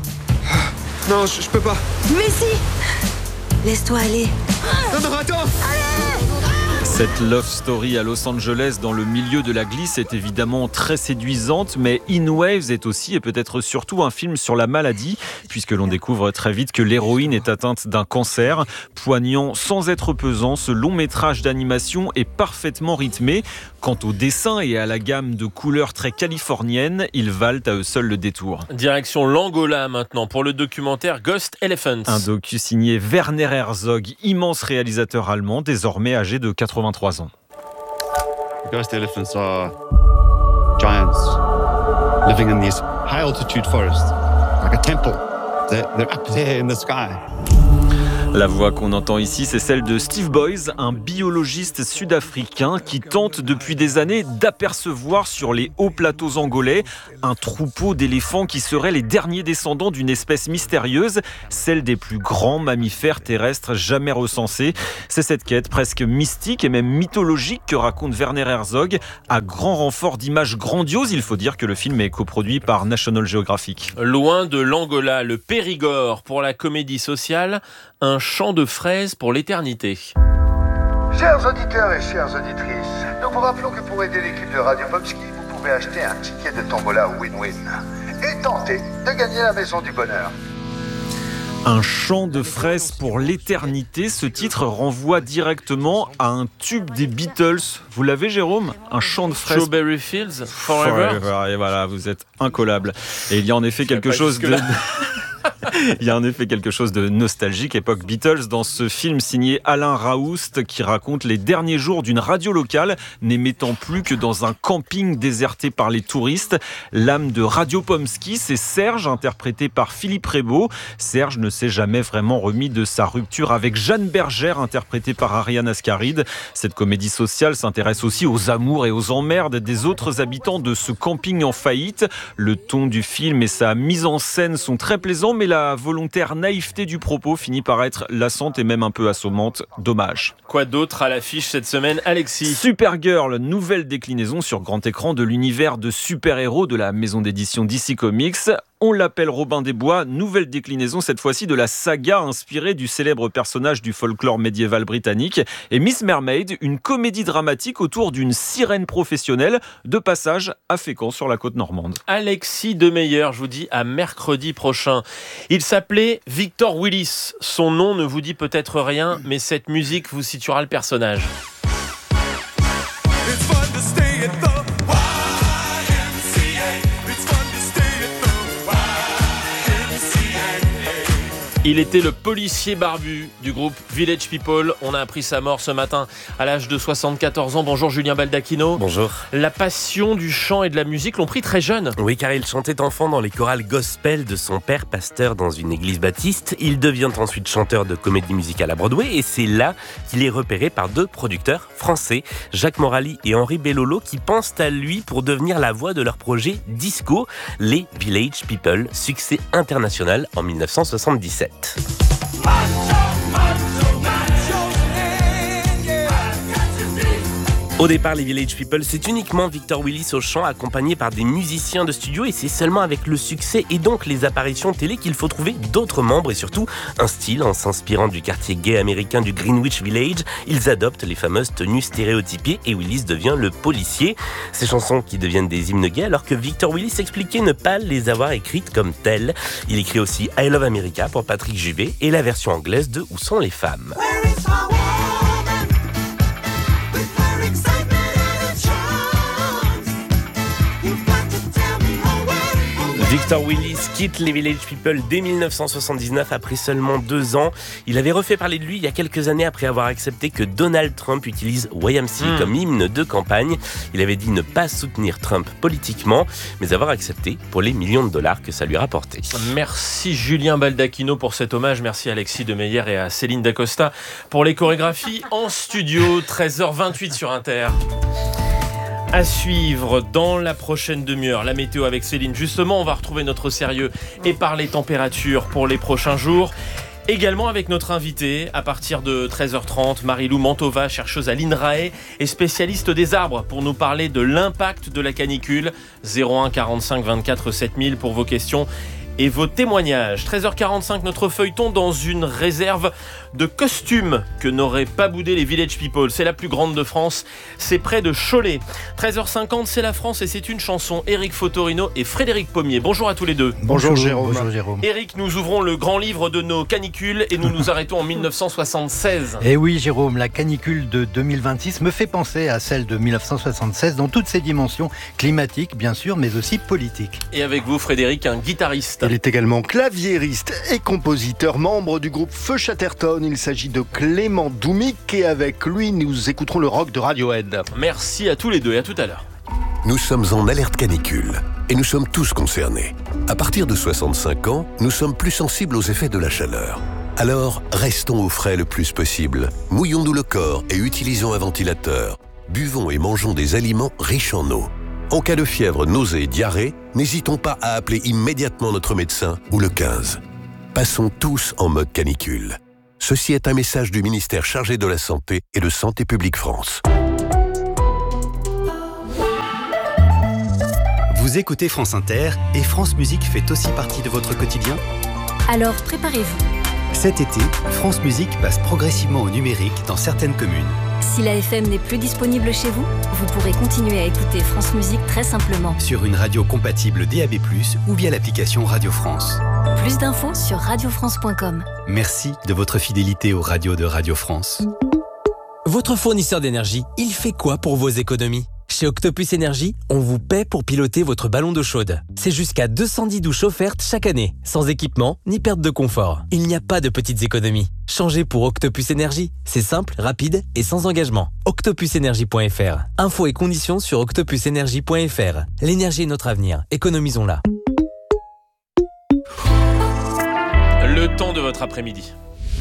S28: Non, je peux pas.
S27: Mais si! Laisse-toi aller.
S28: Non, non, attends!
S27: Allez!
S15: Cette love story à Los Angeles dans le milieu de la glisse est évidemment très séduisante, mais In Waves est aussi et peut-être surtout un film sur la maladie, puisque l'on découvre très vite que l'héroïne est atteinte d'un cancer. Poignant sans être pesant, ce long métrage d'animation est parfaitement rythmé. Quant au dessin et à la gamme de couleurs très californiennes, ils valent à eux seuls le détour.
S10: Direction l'Angola maintenant pour le documentaire Ghost Elephants.
S15: Un docu signé Werner Herzog, immense réalisateur allemand, désormais âgé de quatre-vingt-trois ans.
S3: Ghost elephants are giants living in these high altitude forests, like a temple. They're, they're up there in the sky.
S15: La voix qu'on entend ici, c'est celle de Steve Boys, un biologiste sud-africain qui tente depuis des années d'apercevoir sur les hauts plateaux angolais un troupeau d'éléphants qui seraient les derniers descendants d'une espèce mystérieuse, celle des plus grands mammifères terrestres jamais recensés. C'est cette quête presque mystique et même mythologique que raconte Werner Herzog, à grand renfort d'images grandioses. Il faut dire que le film est coproduit par National Geographic.
S10: Loin de l'Angola, le Périgord pour la comédie sociale, un champ de fraises pour l'éternité.
S5: Chers auditeurs et chères auditrices, nous vous rappelons que pour aider l'équipe de Radio Pomsky, vous pouvez acheter un ticket de tombola win-win et tenter de gagner la maison du bonheur.
S15: Un champ de fraises pour l'éternité, ce titre renvoie directement à un tube des Beatles. Vous l'avez, Jérôme ? Un champ de fraises.
S10: Strawberry Fields, Forever.
S15: Forever. Et voilà, vous êtes incollable. Et il y a en effet quelque chose de... Il y a en effet quelque chose de nostalgique, époque Beatles, dans ce film signé Alain Raoust qui raconte les derniers jours d'une radio locale n'émettant plus que dans un camping déserté par les touristes. L'âme de Radio Pomsky, c'est Serge, interprété par Philippe Rebaud. Serge ne s'est jamais vraiment remis de sa rupture avec Jeanne Bergère, interprétée par Ariane Ascaride. Cette comédie sociale s'intéresse aussi aux amours et aux emmerdes des autres habitants de ce camping en faillite. Le ton du film et sa mise en scène sont très plaisants, mais la volontaire naïveté du propos finit par être lassante et même un peu assommante. Dommage.
S10: Quoi d'autre à l'affiche cette semaine, Alexis ?
S15: Supergirl, nouvelle déclinaison sur grand écran de l'univers de super-héros de la maison d'édition D C Comics. On l'appelle Robin des Bois, nouvelle déclinaison cette fois-ci de la saga inspirée du célèbre personnage du folklore médiéval britannique. Et Miss Mermaid, une comédie dramatique autour d'une sirène professionnelle de passage à Fécamp sur la côte normande.
S10: Alexis Demeyer, je vous dis à mercredi prochain. Il s'appelait Victor Willis. Son nom ne vous dit peut-être rien, mais cette musique vous situera le personnage. Il était le policier barbu du groupe Village People. On a appris sa mort ce matin à l'âge de soixante-quatorze ans. Bonjour Julien Baldacchino.
S14: Bonjour.
S10: La passion du chant et de la musique l'ont pris très jeune.
S14: Oui, car il chantait enfant dans les chorales gospel de son père, pasteur dans une église baptiste. Il devient ensuite chanteur de comédie musicale à Broadway et c'est là qu'il est repéré par deux producteurs français, Jacques Morali et Henri Bellolo, qui pensent à lui pour devenir la voix de leur projet disco, les Village People, succès international en dix-neuf cent soixante-dix-sept. Au départ, les Village People, c'est uniquement Victor Willis au chant, accompagné par des musiciens de studio, et c'est seulement avec le succès et donc les apparitions télé qu'il faut trouver d'autres membres et surtout un style. En s'inspirant du quartier gay américain du Greenwich Village, ils adoptent les fameuses tenues stéréotypées et Willis devient le policier. Ces chansons qui deviennent des hymnes gays alors que Victor Willis expliquait ne pas les avoir écrites comme telles. Il écrit aussi I Love America pour Patrick Juvet et la version anglaise de Où sont les femmes. Victor Willis quitte les Village People dès dix-neuf cent soixante-dix-neuf après seulement deux ans. Il avait refait parler de lui il y a quelques années après avoir accepté que Donald Trump utilise Y M C A mmh. comme hymne de campagne. Il avait dit ne pas soutenir Trump politiquement, mais avoir accepté pour les millions de dollars que ça lui rapportait.
S10: Merci Julien Baldacchino pour cet hommage. Merci Alexis Demeyer et à Céline Dacosta pour les chorégraphies en studio. treize heures vingt-huit sur Inter. À suivre dans la prochaine demi-heure, la météo avec Céline. Justement, on va retrouver notre sérieux et parler température pour les prochains jours. Également avec notre invitée, à partir de treize heures trente, Marilou Mantova, chercheuse à l'INRAE et spécialiste des arbres, pour nous parler de l'impact de la canicule. zéro un quarante-cinq vingt-quatre sept mille pour vos questions et vos témoignages. treize heures quarante-cinq, notre feuilleton dans une réserve de costumes que n'auraient pas boudé les Village People. C'est la plus grande de France, c'est près de Cholet. treize heures cinquante, c'est la France et c'est une chanson. Éric Fotorino et Frédéric Pommier. Bonjour à tous les deux.
S24: Bonjour Jérôme. Bonjour Jérôme.
S10: Éric, nous ouvrons le grand livre de nos canicules et nous nous arrêtons en mille neuf cent soixante-seize.
S11: Et oui Jérôme, la canicule de deux mille vingt-six me fait penser à celle de mille neuf cent soixante-seize dans toutes ses dimensions climatiques bien sûr, mais aussi politiques.
S10: Et avec vous Frédéric, un guitariste.
S16: Il est également claviériste et compositeur, membre du groupe Feu Chatterton. Il s'agit de Clément Doumic et avec lui, nous écouterons le rock de Radiohead.
S10: Merci à tous les deux et à tout à l'heure.
S17: Nous sommes en alerte canicule et nous sommes tous concernés. À partir de soixante-cinq ans, nous sommes plus sensibles aux effets de la chaleur. Alors, restons au frais le plus possible. Mouillons-nous le corps et utilisons un ventilateur. Buvons et mangeons des aliments riches en eau. En cas de fièvre, nausée et diarrhée, n'hésitons pas à appeler immédiatement notre médecin ou le quinze. Passons tous en mode canicule. Ceci est un message du ministère chargé de la Santé et de Santé publique France.
S18: Vous écoutez France Inter et France Musique fait aussi partie de votre quotidien ?
S7: Alors préparez-vous.
S18: Cet été, France Musique passe progressivement au numérique dans certaines communes.
S7: Si la F M n'est plus disponible chez vous, vous pourrez continuer à écouter France Musique très simplement.
S18: Sur une radio compatible D A B plus, ou via l'application Radio France.
S7: Plus d'infos sur radio france point com.
S18: Merci de votre fidélité aux radios de Radio France.
S19: Votre fournisseur d'énergie, il fait quoi pour vos économies ? Chez Octopus Énergie, on vous paie pour piloter votre ballon d'eau chaude. C'est jusqu'à deux cent dix douches offertes chaque année, sans équipement ni perte de confort. Il n'y a pas de petites économies. Changez pour Octopus Énergie. C'est simple, rapide et sans engagement. octopus énergie point f r. Infos et conditions sur octopus énergie point f r. L'énergie est notre avenir. Économisons-la.
S10: Le temps de votre après-midi.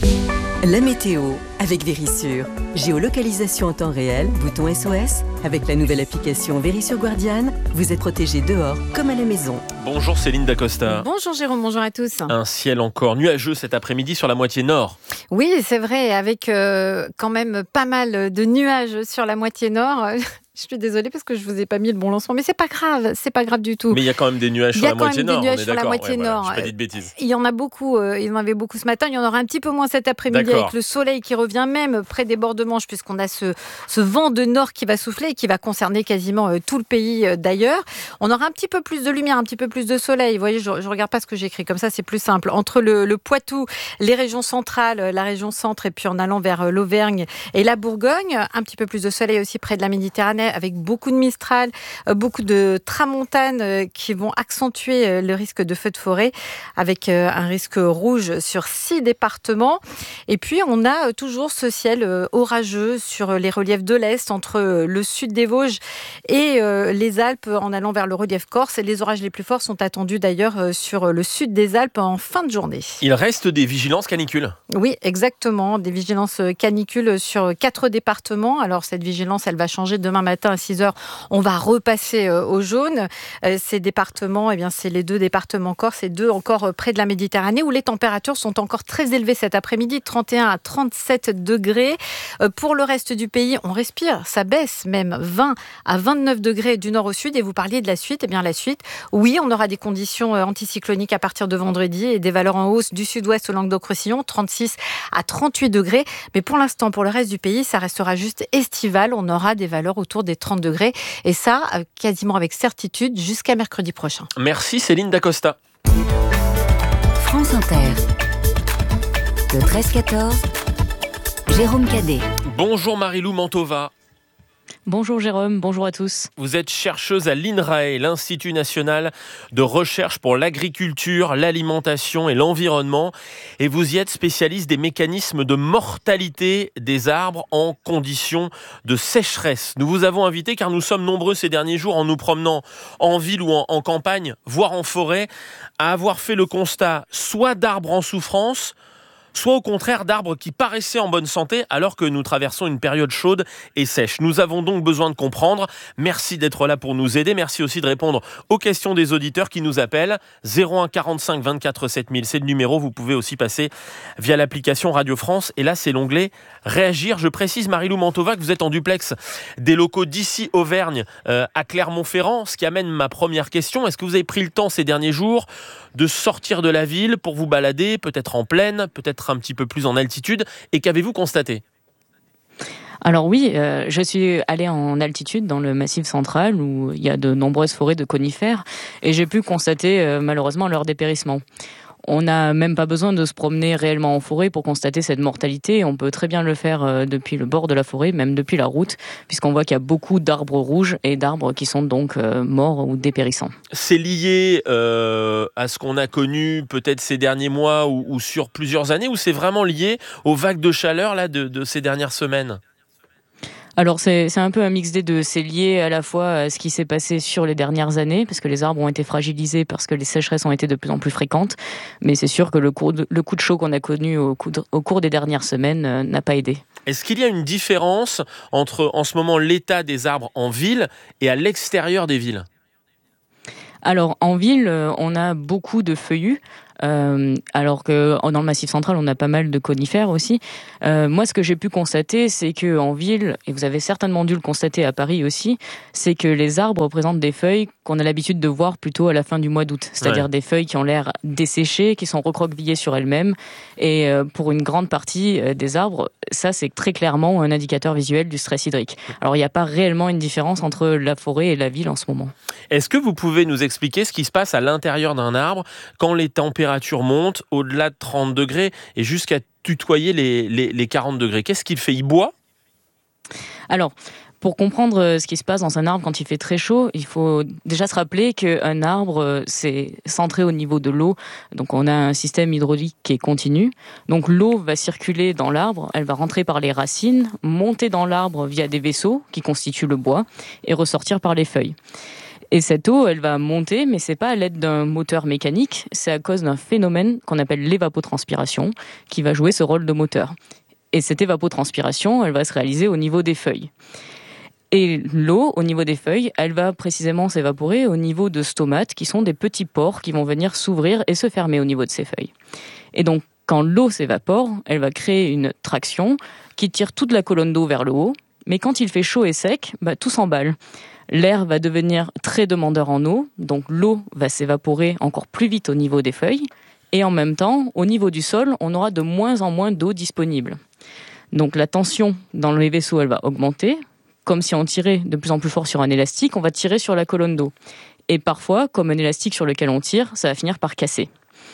S20: La météo avec Vérissure. Géolocalisation en temps réel, bouton S O S. Avec la nouvelle application Vérissure Guardian, vous êtes protégé dehors comme à la maison.
S10: Bonjour Céline Dacosta.
S22: Bonjour Jérôme, bonjour à tous.
S10: Un ciel encore nuageux cet après-midi sur la moitié nord.
S22: Oui, c'est vrai, avec euh, quand même pas mal de nuages sur la moitié nord. Je suis désolée parce que je vous ai pas mis le bon lancement, mais c'est pas grave, c'est pas grave du tout.
S10: Mais il y a quand même des nuages sur la moitié nord.
S22: Il y a quand même des nuages sur la moitié
S10: ouais,
S22: nord.
S10: Voilà, je pas dit de bêtises.
S22: Il y en a beaucoup, euh, il y en avait beaucoup ce matin. Il y en aura un petit peu moins cet après-midi
S10: D'accord.
S22: avec le soleil qui revient même près des bords de Manche, puisqu'on a ce, ce vent de nord qui va souffler et qui va concerner quasiment euh, tout le pays euh, d'ailleurs. On aura un petit peu plus de lumière, un petit peu plus de soleil. Vous voyez, je, je regarde pas ce que j'écris, comme ça c'est plus simple. Entre le, le Poitou, les régions centrales, la région centre et puis en allant vers euh, l'Auvergne et la Bourgogne, un petit peu plus de soleil aussi près de la Méditerranée avec beaucoup de Mistral, beaucoup de tramontane qui vont accentuer le risque de feux de forêt avec un risque rouge sur six départements. Et puis, on a toujours ce ciel orageux sur les reliefs de l'Est entre le sud des Vosges et les Alpes en allant vers le relief corse. Et les orages les plus forts sont attendus d'ailleurs sur le sud des Alpes en fin de journée.
S10: Il reste des vigilances canicules.
S22: Oui, exactement. Des vigilances canicules sur quatre départements. Alors, cette vigilance, elle va changer demain matin à six heures. On va repasser au jaune. Ces départements, eh bien, c'est les deux départements corse et deux encore près de la Méditerranée où les températures sont encore très élevées cet après-midi, trente et un à trente-sept degrés. Pour le reste du pays, on respire, ça baisse même vingt à vingt-neuf degrés du nord au sud. Et vous parliez de la suite, eh bien la suite, oui, on aura des conditions anticycloniques à partir de vendredi et des valeurs en hausse du sud-ouest au Languedoc-Roussillon, trente-six à trente-huit degrés. Mais pour l'instant, pour le reste du pays, ça restera juste estival. On aura des valeurs autour des trente degrés. Et ça, quasiment avec certitude, jusqu'à mercredi prochain.
S10: Merci Céline Dacosta.
S7: France Inter. Le treize quatorze, Jérôme Cadet.
S10: Bonjour Marie-Lou Mantova.
S21: Bonjour Jérôme, bonjour à tous.
S10: Vous êtes chercheuse à l'INRAE, l'Institut national de recherche pour l'agriculture, l'alimentation et l'environnement. Et vous y êtes spécialiste des mécanismes de mortalité des arbres en conditions de sécheresse. Nous vous avons invité car nous sommes nombreux ces derniers jours en nous promenant en ville ou en, en campagne, voire en forêt, à avoir fait le constat soit d'arbres en souffrance, soit au contraire d'arbres qui paraissaient en bonne santé alors que nous traversons une période chaude et sèche. Nous avons donc besoin de comprendre. Merci d'être là pour nous aider. Merci aussi de répondre aux questions des auditeurs qui nous appellent. zéro un quarante-cinq vingt-quatre sept mille, c'est le numéro. Vous pouvez aussi passer via l'application Radio France. Et là, c'est l'onglet Réagir. Je précise, Marie-Lou Mantova, que vous êtes en duplex des locaux d'ici Auvergne euh, à Clermont-Ferrand. Ce qui amène ma première question. Est-ce que vous avez pris le temps ces derniers jours de sortir de la ville pour vous balader, peut-être en plaine, peut-être un petit peu plus en altitude. Et qu'avez-vous constaté ?
S1: Alors oui, euh, je suis allée en altitude dans le Massif central où il y a de nombreuses forêts de conifères et j'ai pu constater euh, malheureusement leur dépérissement. On n'a même pas besoin de se promener réellement en forêt pour constater cette mortalité. On peut très bien le faire euh, depuis le bord de la forêt, même depuis la route, puisqu'on voit qu'il y a beaucoup d'arbres rouges et d'arbres qui sont donc euh, morts ou dépérissants.
S10: C'est lié euh, à ce qu'on a connu peut-être ces derniers mois ou, ou sur plusieurs années, ou c'est vraiment lié aux vagues de chaleur là, de, de ces dernières semaines ?
S1: Alors c'est, c'est un peu un mix des deux. C'est lié à la fois à ce qui s'est passé sur les dernières années, parce que les arbres ont été fragilisés, parce que les sécheresses ont été de plus en plus fréquentes. Mais c'est sûr que le coup de, le coup de chaud qu'on a connu au, coup de, au cours des dernières semaines euh, n'a pas aidé.
S10: Est-ce qu'il y a une différence entre en ce moment l'état des arbres en ville et à l'extérieur des villes ?
S1: Alors en ville, on a beaucoup de feuillus. Euh, alors que dans le Massif central, on a pas mal de conifères aussi. Euh, moi, ce que j'ai pu constater, c'est que en ville, et vous avez certainement dû le constater à Paris aussi, c'est que les arbres représentent des feuilles qu'on a l'habitude de voir plutôt à la fin du mois d'août. C'est-à-dire ouais. des feuilles qui ont l'air desséchées, qui sont recroquevillées sur elles-mêmes. Et euh, pour une grande partie euh, des arbres, ça, c'est très clairement un indicateur visuel du stress hydrique. Alors, il n'y a pas réellement une différence entre la forêt et la ville en ce moment.
S10: Est-ce que vous pouvez nous expliquer ce qui se passe à l'intérieur d'un arbre quand les températures monte au-delà de trente degrés et jusqu'à tutoyer les, les, les quarante degrés. Qu'est-ce qu'il fait ? Il boit ?
S1: Alors, pour comprendre ce qui se passe dans un arbre quand il fait très chaud, il faut déjà se rappeler qu'un arbre, c'est centré au niveau de l'eau. Donc, on a un système hydraulique qui est continu. Donc, l'eau va circuler dans l'arbre, elle va rentrer par les racines, monter dans l'arbre via des vaisseaux qui constituent le bois et ressortir par les feuilles. Et cette eau, elle va monter, mais c'est pas à l'aide d'un moteur mécanique, c'est à cause d'un phénomène qu'on appelle l'évapotranspiration, qui va jouer ce rôle de moteur. Et cette évapotranspiration, elle va se réaliser au niveau des feuilles. Et l'eau, au niveau des feuilles, elle va précisément s'évaporer au niveau de stomates, qui sont des petits pores qui vont venir s'ouvrir et se fermer au niveau de ces feuilles. Et donc, quand l'eau s'évapore, elle va créer une traction qui tire toute la colonne d'eau vers le haut, mais quand il fait chaud et sec, bah, tout s'emballe. L'air va devenir très demandeur en eau, donc l'eau va s'évaporer encore plus vite au niveau des feuilles, et en même temps, au niveau du sol, on aura de moins en moins d'eau disponible. Donc la tension dans les vaisseaux, elle va augmenter, comme si on tirait de plus en plus fort sur un élastique, on va tirer sur la colonne d'eau. Et parfois, comme un élastique sur lequel on tire, ça va finir par casser.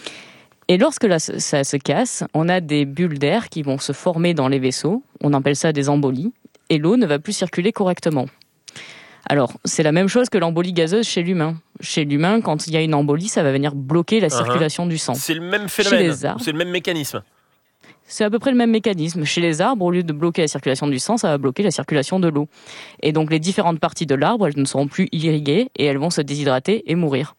S1: Et lorsque là, ça se casse, on a des bulles d'air qui vont se former dans les vaisseaux, on appelle ça des embolies, et l'eau ne va plus circuler correctement. Alors, c'est la même chose que l'embolie gazeuse chez l'humain. Chez l'humain, quand il y a une embolie, ça va venir bloquer la circulation uh-huh. du sang.
S10: C'est le même phénomène,
S1: chez les arbres,
S10: c'est le même mécanisme.
S1: C'est à peu près le même mécanisme. Chez les arbres, au lieu de bloquer la circulation du sang, ça va bloquer la circulation de l'eau. Et donc, les différentes parties de l'arbre, elles ne seront plus irriguées et elles vont se déshydrater et mourir.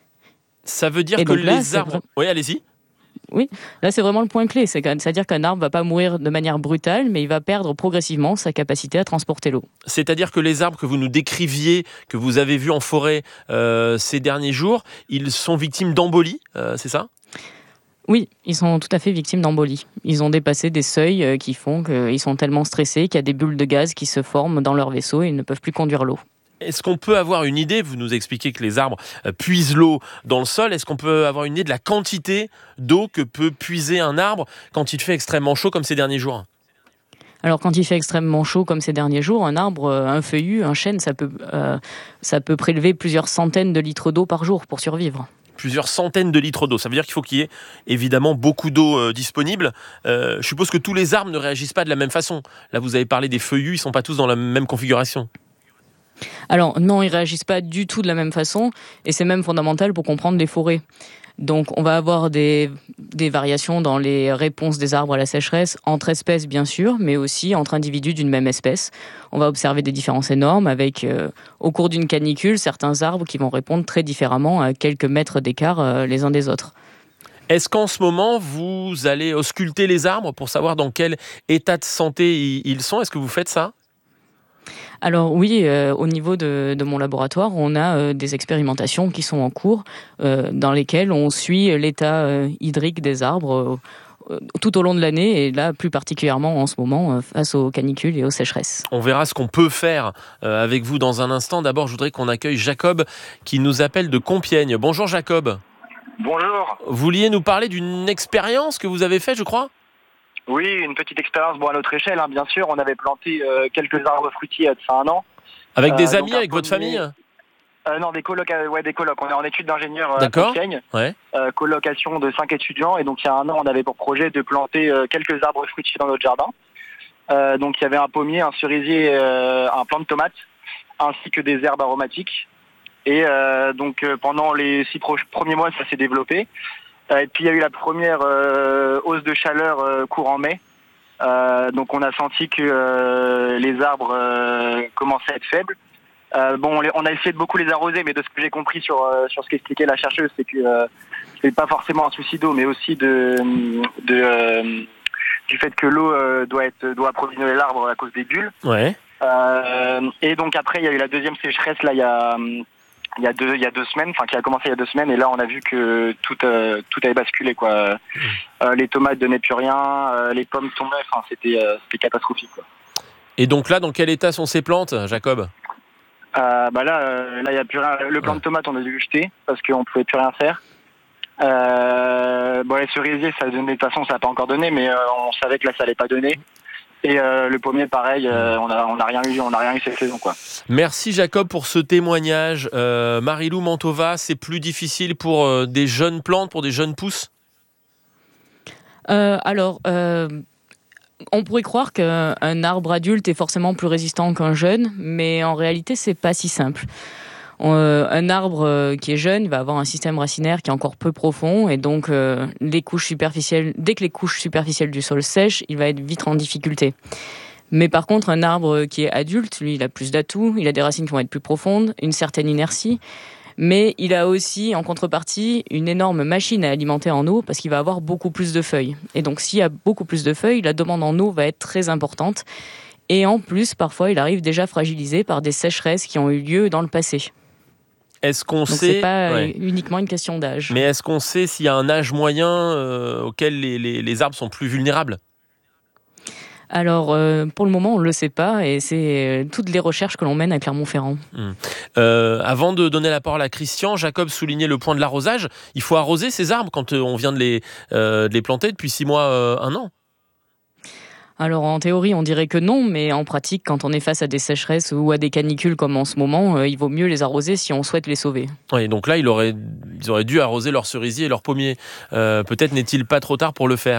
S10: Ça veut dire
S1: et
S10: que
S1: donc là,
S10: les arbres... Vrai... Oui, allez-y.
S1: Oui, là c'est vraiment le point clé, c'est-à-dire qu'un arbre ne va pas mourir de manière brutale, mais il va perdre progressivement sa capacité à transporter l'eau.
S10: C'est-à-dire que les arbres que vous nous décriviez, que vous avez vus en forêt euh, ces derniers jours, ils sont victimes d'embolie, euh, c'est ça ?
S1: Oui, ils sont tout à fait victimes d'embolie. Ils ont dépassé des seuils qui font qu'ils sont tellement stressés qu'il y a des bulles de gaz qui se forment dans leur vaisseau et ils ne peuvent plus conduire l'eau.
S10: Est-ce qu'on peut avoir une idée, vous nous expliquez que les arbres puisent l'eau dans le sol, est-ce qu'on peut avoir une idée de la quantité d'eau que peut puiser un arbre quand il fait extrêmement chaud comme ces derniers jours ?
S1: Alors quand il fait extrêmement chaud comme ces derniers jours, un arbre, un feuillu, un chêne, ça peut, euh, ça peut prélever plusieurs centaines de litres d'eau par jour pour survivre.
S10: Plusieurs centaines de litres d'eau. Ça veut dire qu'il faut qu'il y ait évidemment beaucoup d'eau euh, disponible. Euh, je suppose que tous les arbres ne réagissent pas de la même façon. Là, vous avez parlé des feuillus, ils ne sont pas tous dans la même configuration.
S1: Alors non, ils réagissent pas du tout de la même façon et c'est même fondamental pour comprendre les forêts. Donc on va avoir des, des variations dans les réponses des arbres à la sécheresse, entre espèces bien sûr, mais aussi entre individus d'une même espèce. On va observer des différences énormes avec, euh, au cours d'une canicule, certains arbres qui vont répondre très différemment à quelques mètres d'écart euh, les uns des autres.
S10: Est-ce qu'en ce moment, vous allez ausculter les arbres pour savoir dans quel état de santé ils sont ? Est-ce que vous faites ça ?
S1: Alors oui, euh, au niveau de, de mon laboratoire, on a euh, des expérimentations qui sont en cours, euh, dans lesquelles on suit l'état euh, hydrique des arbres euh, tout au long de l'année, et là plus particulièrement en ce moment, euh, face aux canicules et aux sécheresses.
S10: On verra ce qu'on peut faire euh, avec vous dans un instant. D'abord, je voudrais qu'on accueille Jacob, qui nous appelle de Compiègne. Bonjour Jacob.
S2: Bonjour.
S10: Vous vouliez nous parler d'une expérience que vous avez faite, je crois ?
S2: Oui, une petite expérience, bon, à notre échelle, hein, bien sûr. On avait planté euh, quelques arbres fruitiers il y a de ça un an.
S10: Avec des
S2: Euh,
S10: amis,
S2: donc un
S10: avec votre
S2: pommier-
S10: famille ?
S2: Euh, non, des colocs, euh, ouais, des colocs. On est en études d'ingénieur euh, à
S10: D'accord.
S2: Compiègne.
S10: Ouais.
S2: Euh, colocation de cinq étudiants. Et donc, il y a un an, on avait pour projet de planter euh, quelques arbres fruitiers dans notre jardin. Euh, donc, il y avait un pommier, un cerisier, euh, un plant de tomates, ainsi que des herbes aromatiques. Et euh, donc, euh, pendant les six pro- premiers mois, ça s'est développé. Euh, et puis, il y a eu la première euh, hausse de chaleur euh, courant mai. Euh, donc, on a senti que euh, les arbres euh, commençaient à être faibles. Euh, bon, on, les, on a essayé de beaucoup les arroser, mais de ce que j'ai compris sur euh, sur ce qu'expliquait la chercheuse, c'est que euh, c'est pas forcément un souci d'eau, mais aussi de, de euh, du fait que l'eau euh, doit être doit approvisionner l'arbre à cause des bulles.
S10: Ouais.
S2: Euh, et donc après, il y a eu la deuxième sécheresse là, il y a il y a deux il y a deux semaines, enfin qui a commencé il y a deux semaines, et là on a vu que tout euh, tout avait basculé quoi. Euh, les tomates donnaient plus rien, euh, les pommes tombaient, enfin c'était euh, c'était catastrophique quoi.
S10: Et donc là, dans quel état sont ces plantes, Jacob ?
S2: Euh, bah là, euh, là, il y a plus rien. Le plant de tomate, on a dû le jeter parce qu'on pouvait plus rien faire. Euh, bon, les cerisiers, ça a donné. De toute façon, ça n'a pas encore donné, mais euh, on savait que là, ça allait pas donner. Et euh, le pommier, pareil, euh, on a, on a rien eu, on a rien eu cette saison, quoi.
S10: Merci Jacob pour ce témoignage. Euh, Marilou Mantova, c'est plus difficile pour euh, des jeunes plantes, pour des jeunes pousses ?
S1: Euh, alors, euh, on pourrait croire qu'un arbre adulte est forcément plus résistant qu'un jeune, mais en réalité, c'est pas si simple. Euh, un arbre euh, qui est jeune va avoir un système racinaire qui est encore peu profond, et donc euh, les couches superficielles, dès que les couches superficielles du sol sèchent, il va être vite en difficulté. Mais par contre, un arbre qui est adulte, lui, il a plus d'atouts, il a des racines qui vont être plus profondes, une certaine inertie, mais il a aussi, en contrepartie, une énorme machine à alimenter en eau parce qu'il va avoir beaucoup plus de feuilles. Et donc, s'il y a beaucoup plus de feuilles, la demande en eau va être très importante. Et en plus, parfois, il arrive déjà fragilisé par des sécheresses qui ont eu lieu dans le passé.
S10: Est-ce qu'on
S1: Donc,
S10: sait
S1: c'est pas
S10: ouais.
S1: uniquement une question d'âge.
S10: Mais est-ce qu'on sait s'il y a un âge moyen euh, auquel les, les, les arbres sont plus vulnérables ?
S1: Alors, euh, pour le moment, on ne le sait pas, et c'est euh, toutes les recherches que l'on mène à Clermont-Ferrand.
S10: Mmh. Euh, avant de donner la parole à Christian, Jacob soulignait le point de l'arrosage. Il faut arroser ces arbres quand on vient de les, euh, de les planter depuis six mois, euh, un an.
S1: Alors, en théorie, on dirait que non, mais en pratique, quand on est face à des sécheresses ou à des canicules comme en ce moment, euh, il vaut mieux les arroser si on souhaite les sauver.
S10: Oui, donc là, il aurait, ils auraient dû arroser leurs cerisiers et leurs pommiers. Euh, peut-être n'est-il pas trop tard pour le faire ?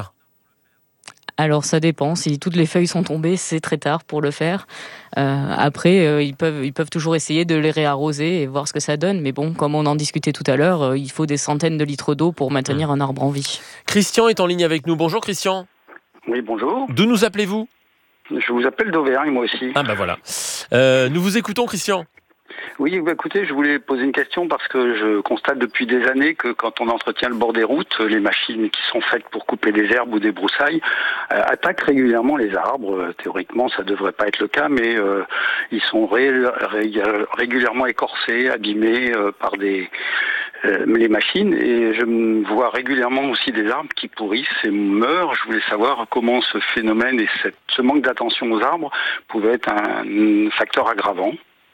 S1: Alors ça dépend, si toutes les feuilles sont tombées, c'est très tard pour le faire. Euh, après, euh, ils, peuvent, ils peuvent toujours essayer de les réarroser et voir ce que ça donne. Mais bon, comme on en discutait tout à l'heure, euh, il faut des centaines de litres d'eau pour maintenir un arbre en vie.
S10: Christian est en ligne avec nous. Bonjour Christian.
S4: Oui, bonjour.
S10: D'où nous appelez-vous ?
S4: Je vous appelle d'Auvergne, moi aussi.
S10: Ah ben voilà. Euh, nous vous écoutons Christian.
S4: Oui, bah écoutez, je voulais poser une question parce que je constate depuis des années que quand on entretient le bord des routes, les machines qui sont faites pour couper des herbes ou des broussailles euh, attaquent régulièrement les arbres. Théoriquement, ça devrait pas être le cas, mais euh, ils sont ré- ré- régulièrement écorcés, abîmés euh, par des euh, les machines. Et je vois régulièrement aussi des arbres qui pourrissent et meurent. Je voulais savoir comment ce phénomène et cette, ce manque d'attention aux arbres pouvait être un, un facteur aggravant.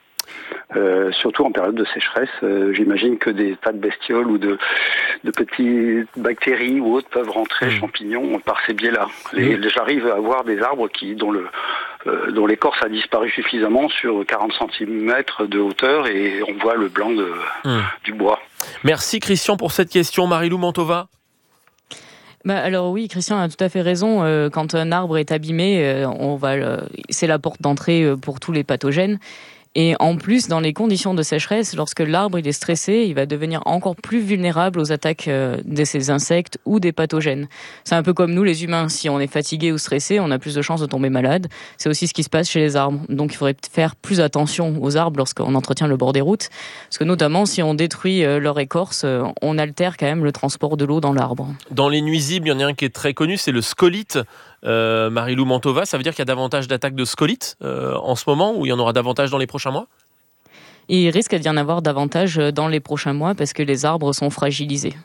S4: Euh, surtout en période de sécheresse, euh, j'imagine que des tas de bestioles ou de, de petites bactéries ou autres peuvent rentrer, mmh. champignons, par ces biais-là. Les, mmh. J'arrive à voir des arbres qui, dont, le, euh, dont l'écorce a disparu suffisamment sur quarante centimètres de hauteur et on voit le blanc de, mmh. du bois.
S10: Merci Christian pour cette question. Marilou Mantova.
S1: Bah alors oui, Christian a tout à fait raison. Euh, quand un arbre est abîmé, euh, on va, euh, c'est la porte d'entrée pour tous les pathogènes. Et en plus, dans les conditions de sécheresse, lorsque l'arbre il est stressé, il va devenir encore plus vulnérable aux attaques de ces insectes ou des pathogènes. C'est un peu comme nous les humains. Si on est fatigué ou stressé, on a plus de chances de tomber malade. C'est aussi ce qui se passe chez les arbres. Donc il faudrait faire plus attention aux arbres lorsqu'on entretient le bord des routes. Parce que notamment, si on détruit leur écorce, on altère quand même le transport de l'eau dans l'arbre. Dans
S10: les nuisibles, il y en a un qui est très connu, c'est le scolite. Euh, Marilou Mantova, ça veut dire qu'il y a davantage d'attaques de scolite euh, en ce moment ou il y en aura davantage dans les prochains mois ?
S1: Il risque d'y en avoir davantage dans les prochains mois parce que les arbres sont fragilisés.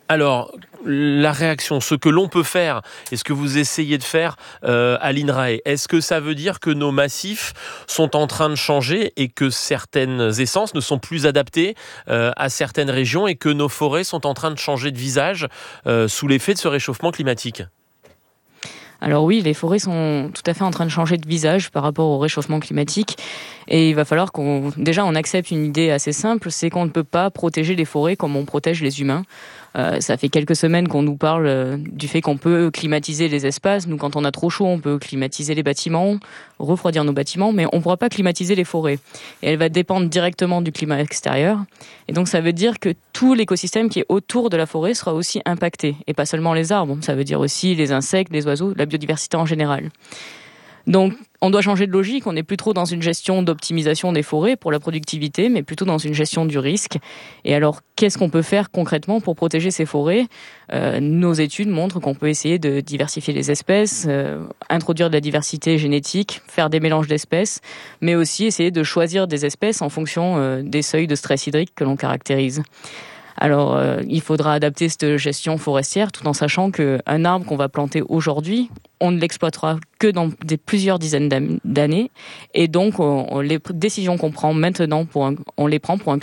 S10: Alors, la réaction, ce que l'on peut faire et ce que vous essayez de faire euh, à l'INRAE, est-ce que ça veut dire que nos massifs sont en train de changer et que certaines essences ne sont plus adaptées euh, à certaines régions et que nos forêts sont en train de changer de visage euh, sous l'effet de ce réchauffement climatique ?
S1: Alors oui, les forêts sont tout à fait en train de changer de visage par rapport au réchauffement climatique. Et il va falloir qu'on, déjà, on accepte une idée assez simple, c'est qu'on ne peut pas protéger les forêts comme on protège les humains. Euh, ça fait quelques semaines qu'on nous parle euh, du fait qu'on peut climatiser les espaces. Nous, quand on a trop chaud, on peut climatiser les bâtiments, refroidir nos bâtiments, mais on ne pourra pas climatiser les forêts. Et elle va dépendre directement du climat extérieur. Et donc, ça veut dire que tout l'écosystème qui est autour de la forêt sera aussi impacté. Et pas seulement les arbres, ça veut dire aussi les insectes, les oiseaux, la biodiversité en général. Donc, on doit changer de logique. On n'est plus trop dans une gestion d'optimisation des forêts pour la productivité, mais plutôt dans une gestion du risque. Et alors, qu'est-ce qu'on peut faire concrètement pour protéger ces forêts ? euh, Nos études montrent qu'on peut essayer de diversifier les espèces, euh, introduire de la diversité génétique, faire des mélanges d'espèces, mais aussi essayer de choisir des espèces en fonction euh, des seuils de stress hydrique que l'on caractérise. Alors, euh, il faudra adapter cette gestion forestière tout en sachant qu'un arbre qu'on va planter aujourd'hui, on ne l'exploitera que dans des plusieurs dizaines d'années. Et donc, on, les décisions qu'on prend maintenant, pour un, on les prend pour un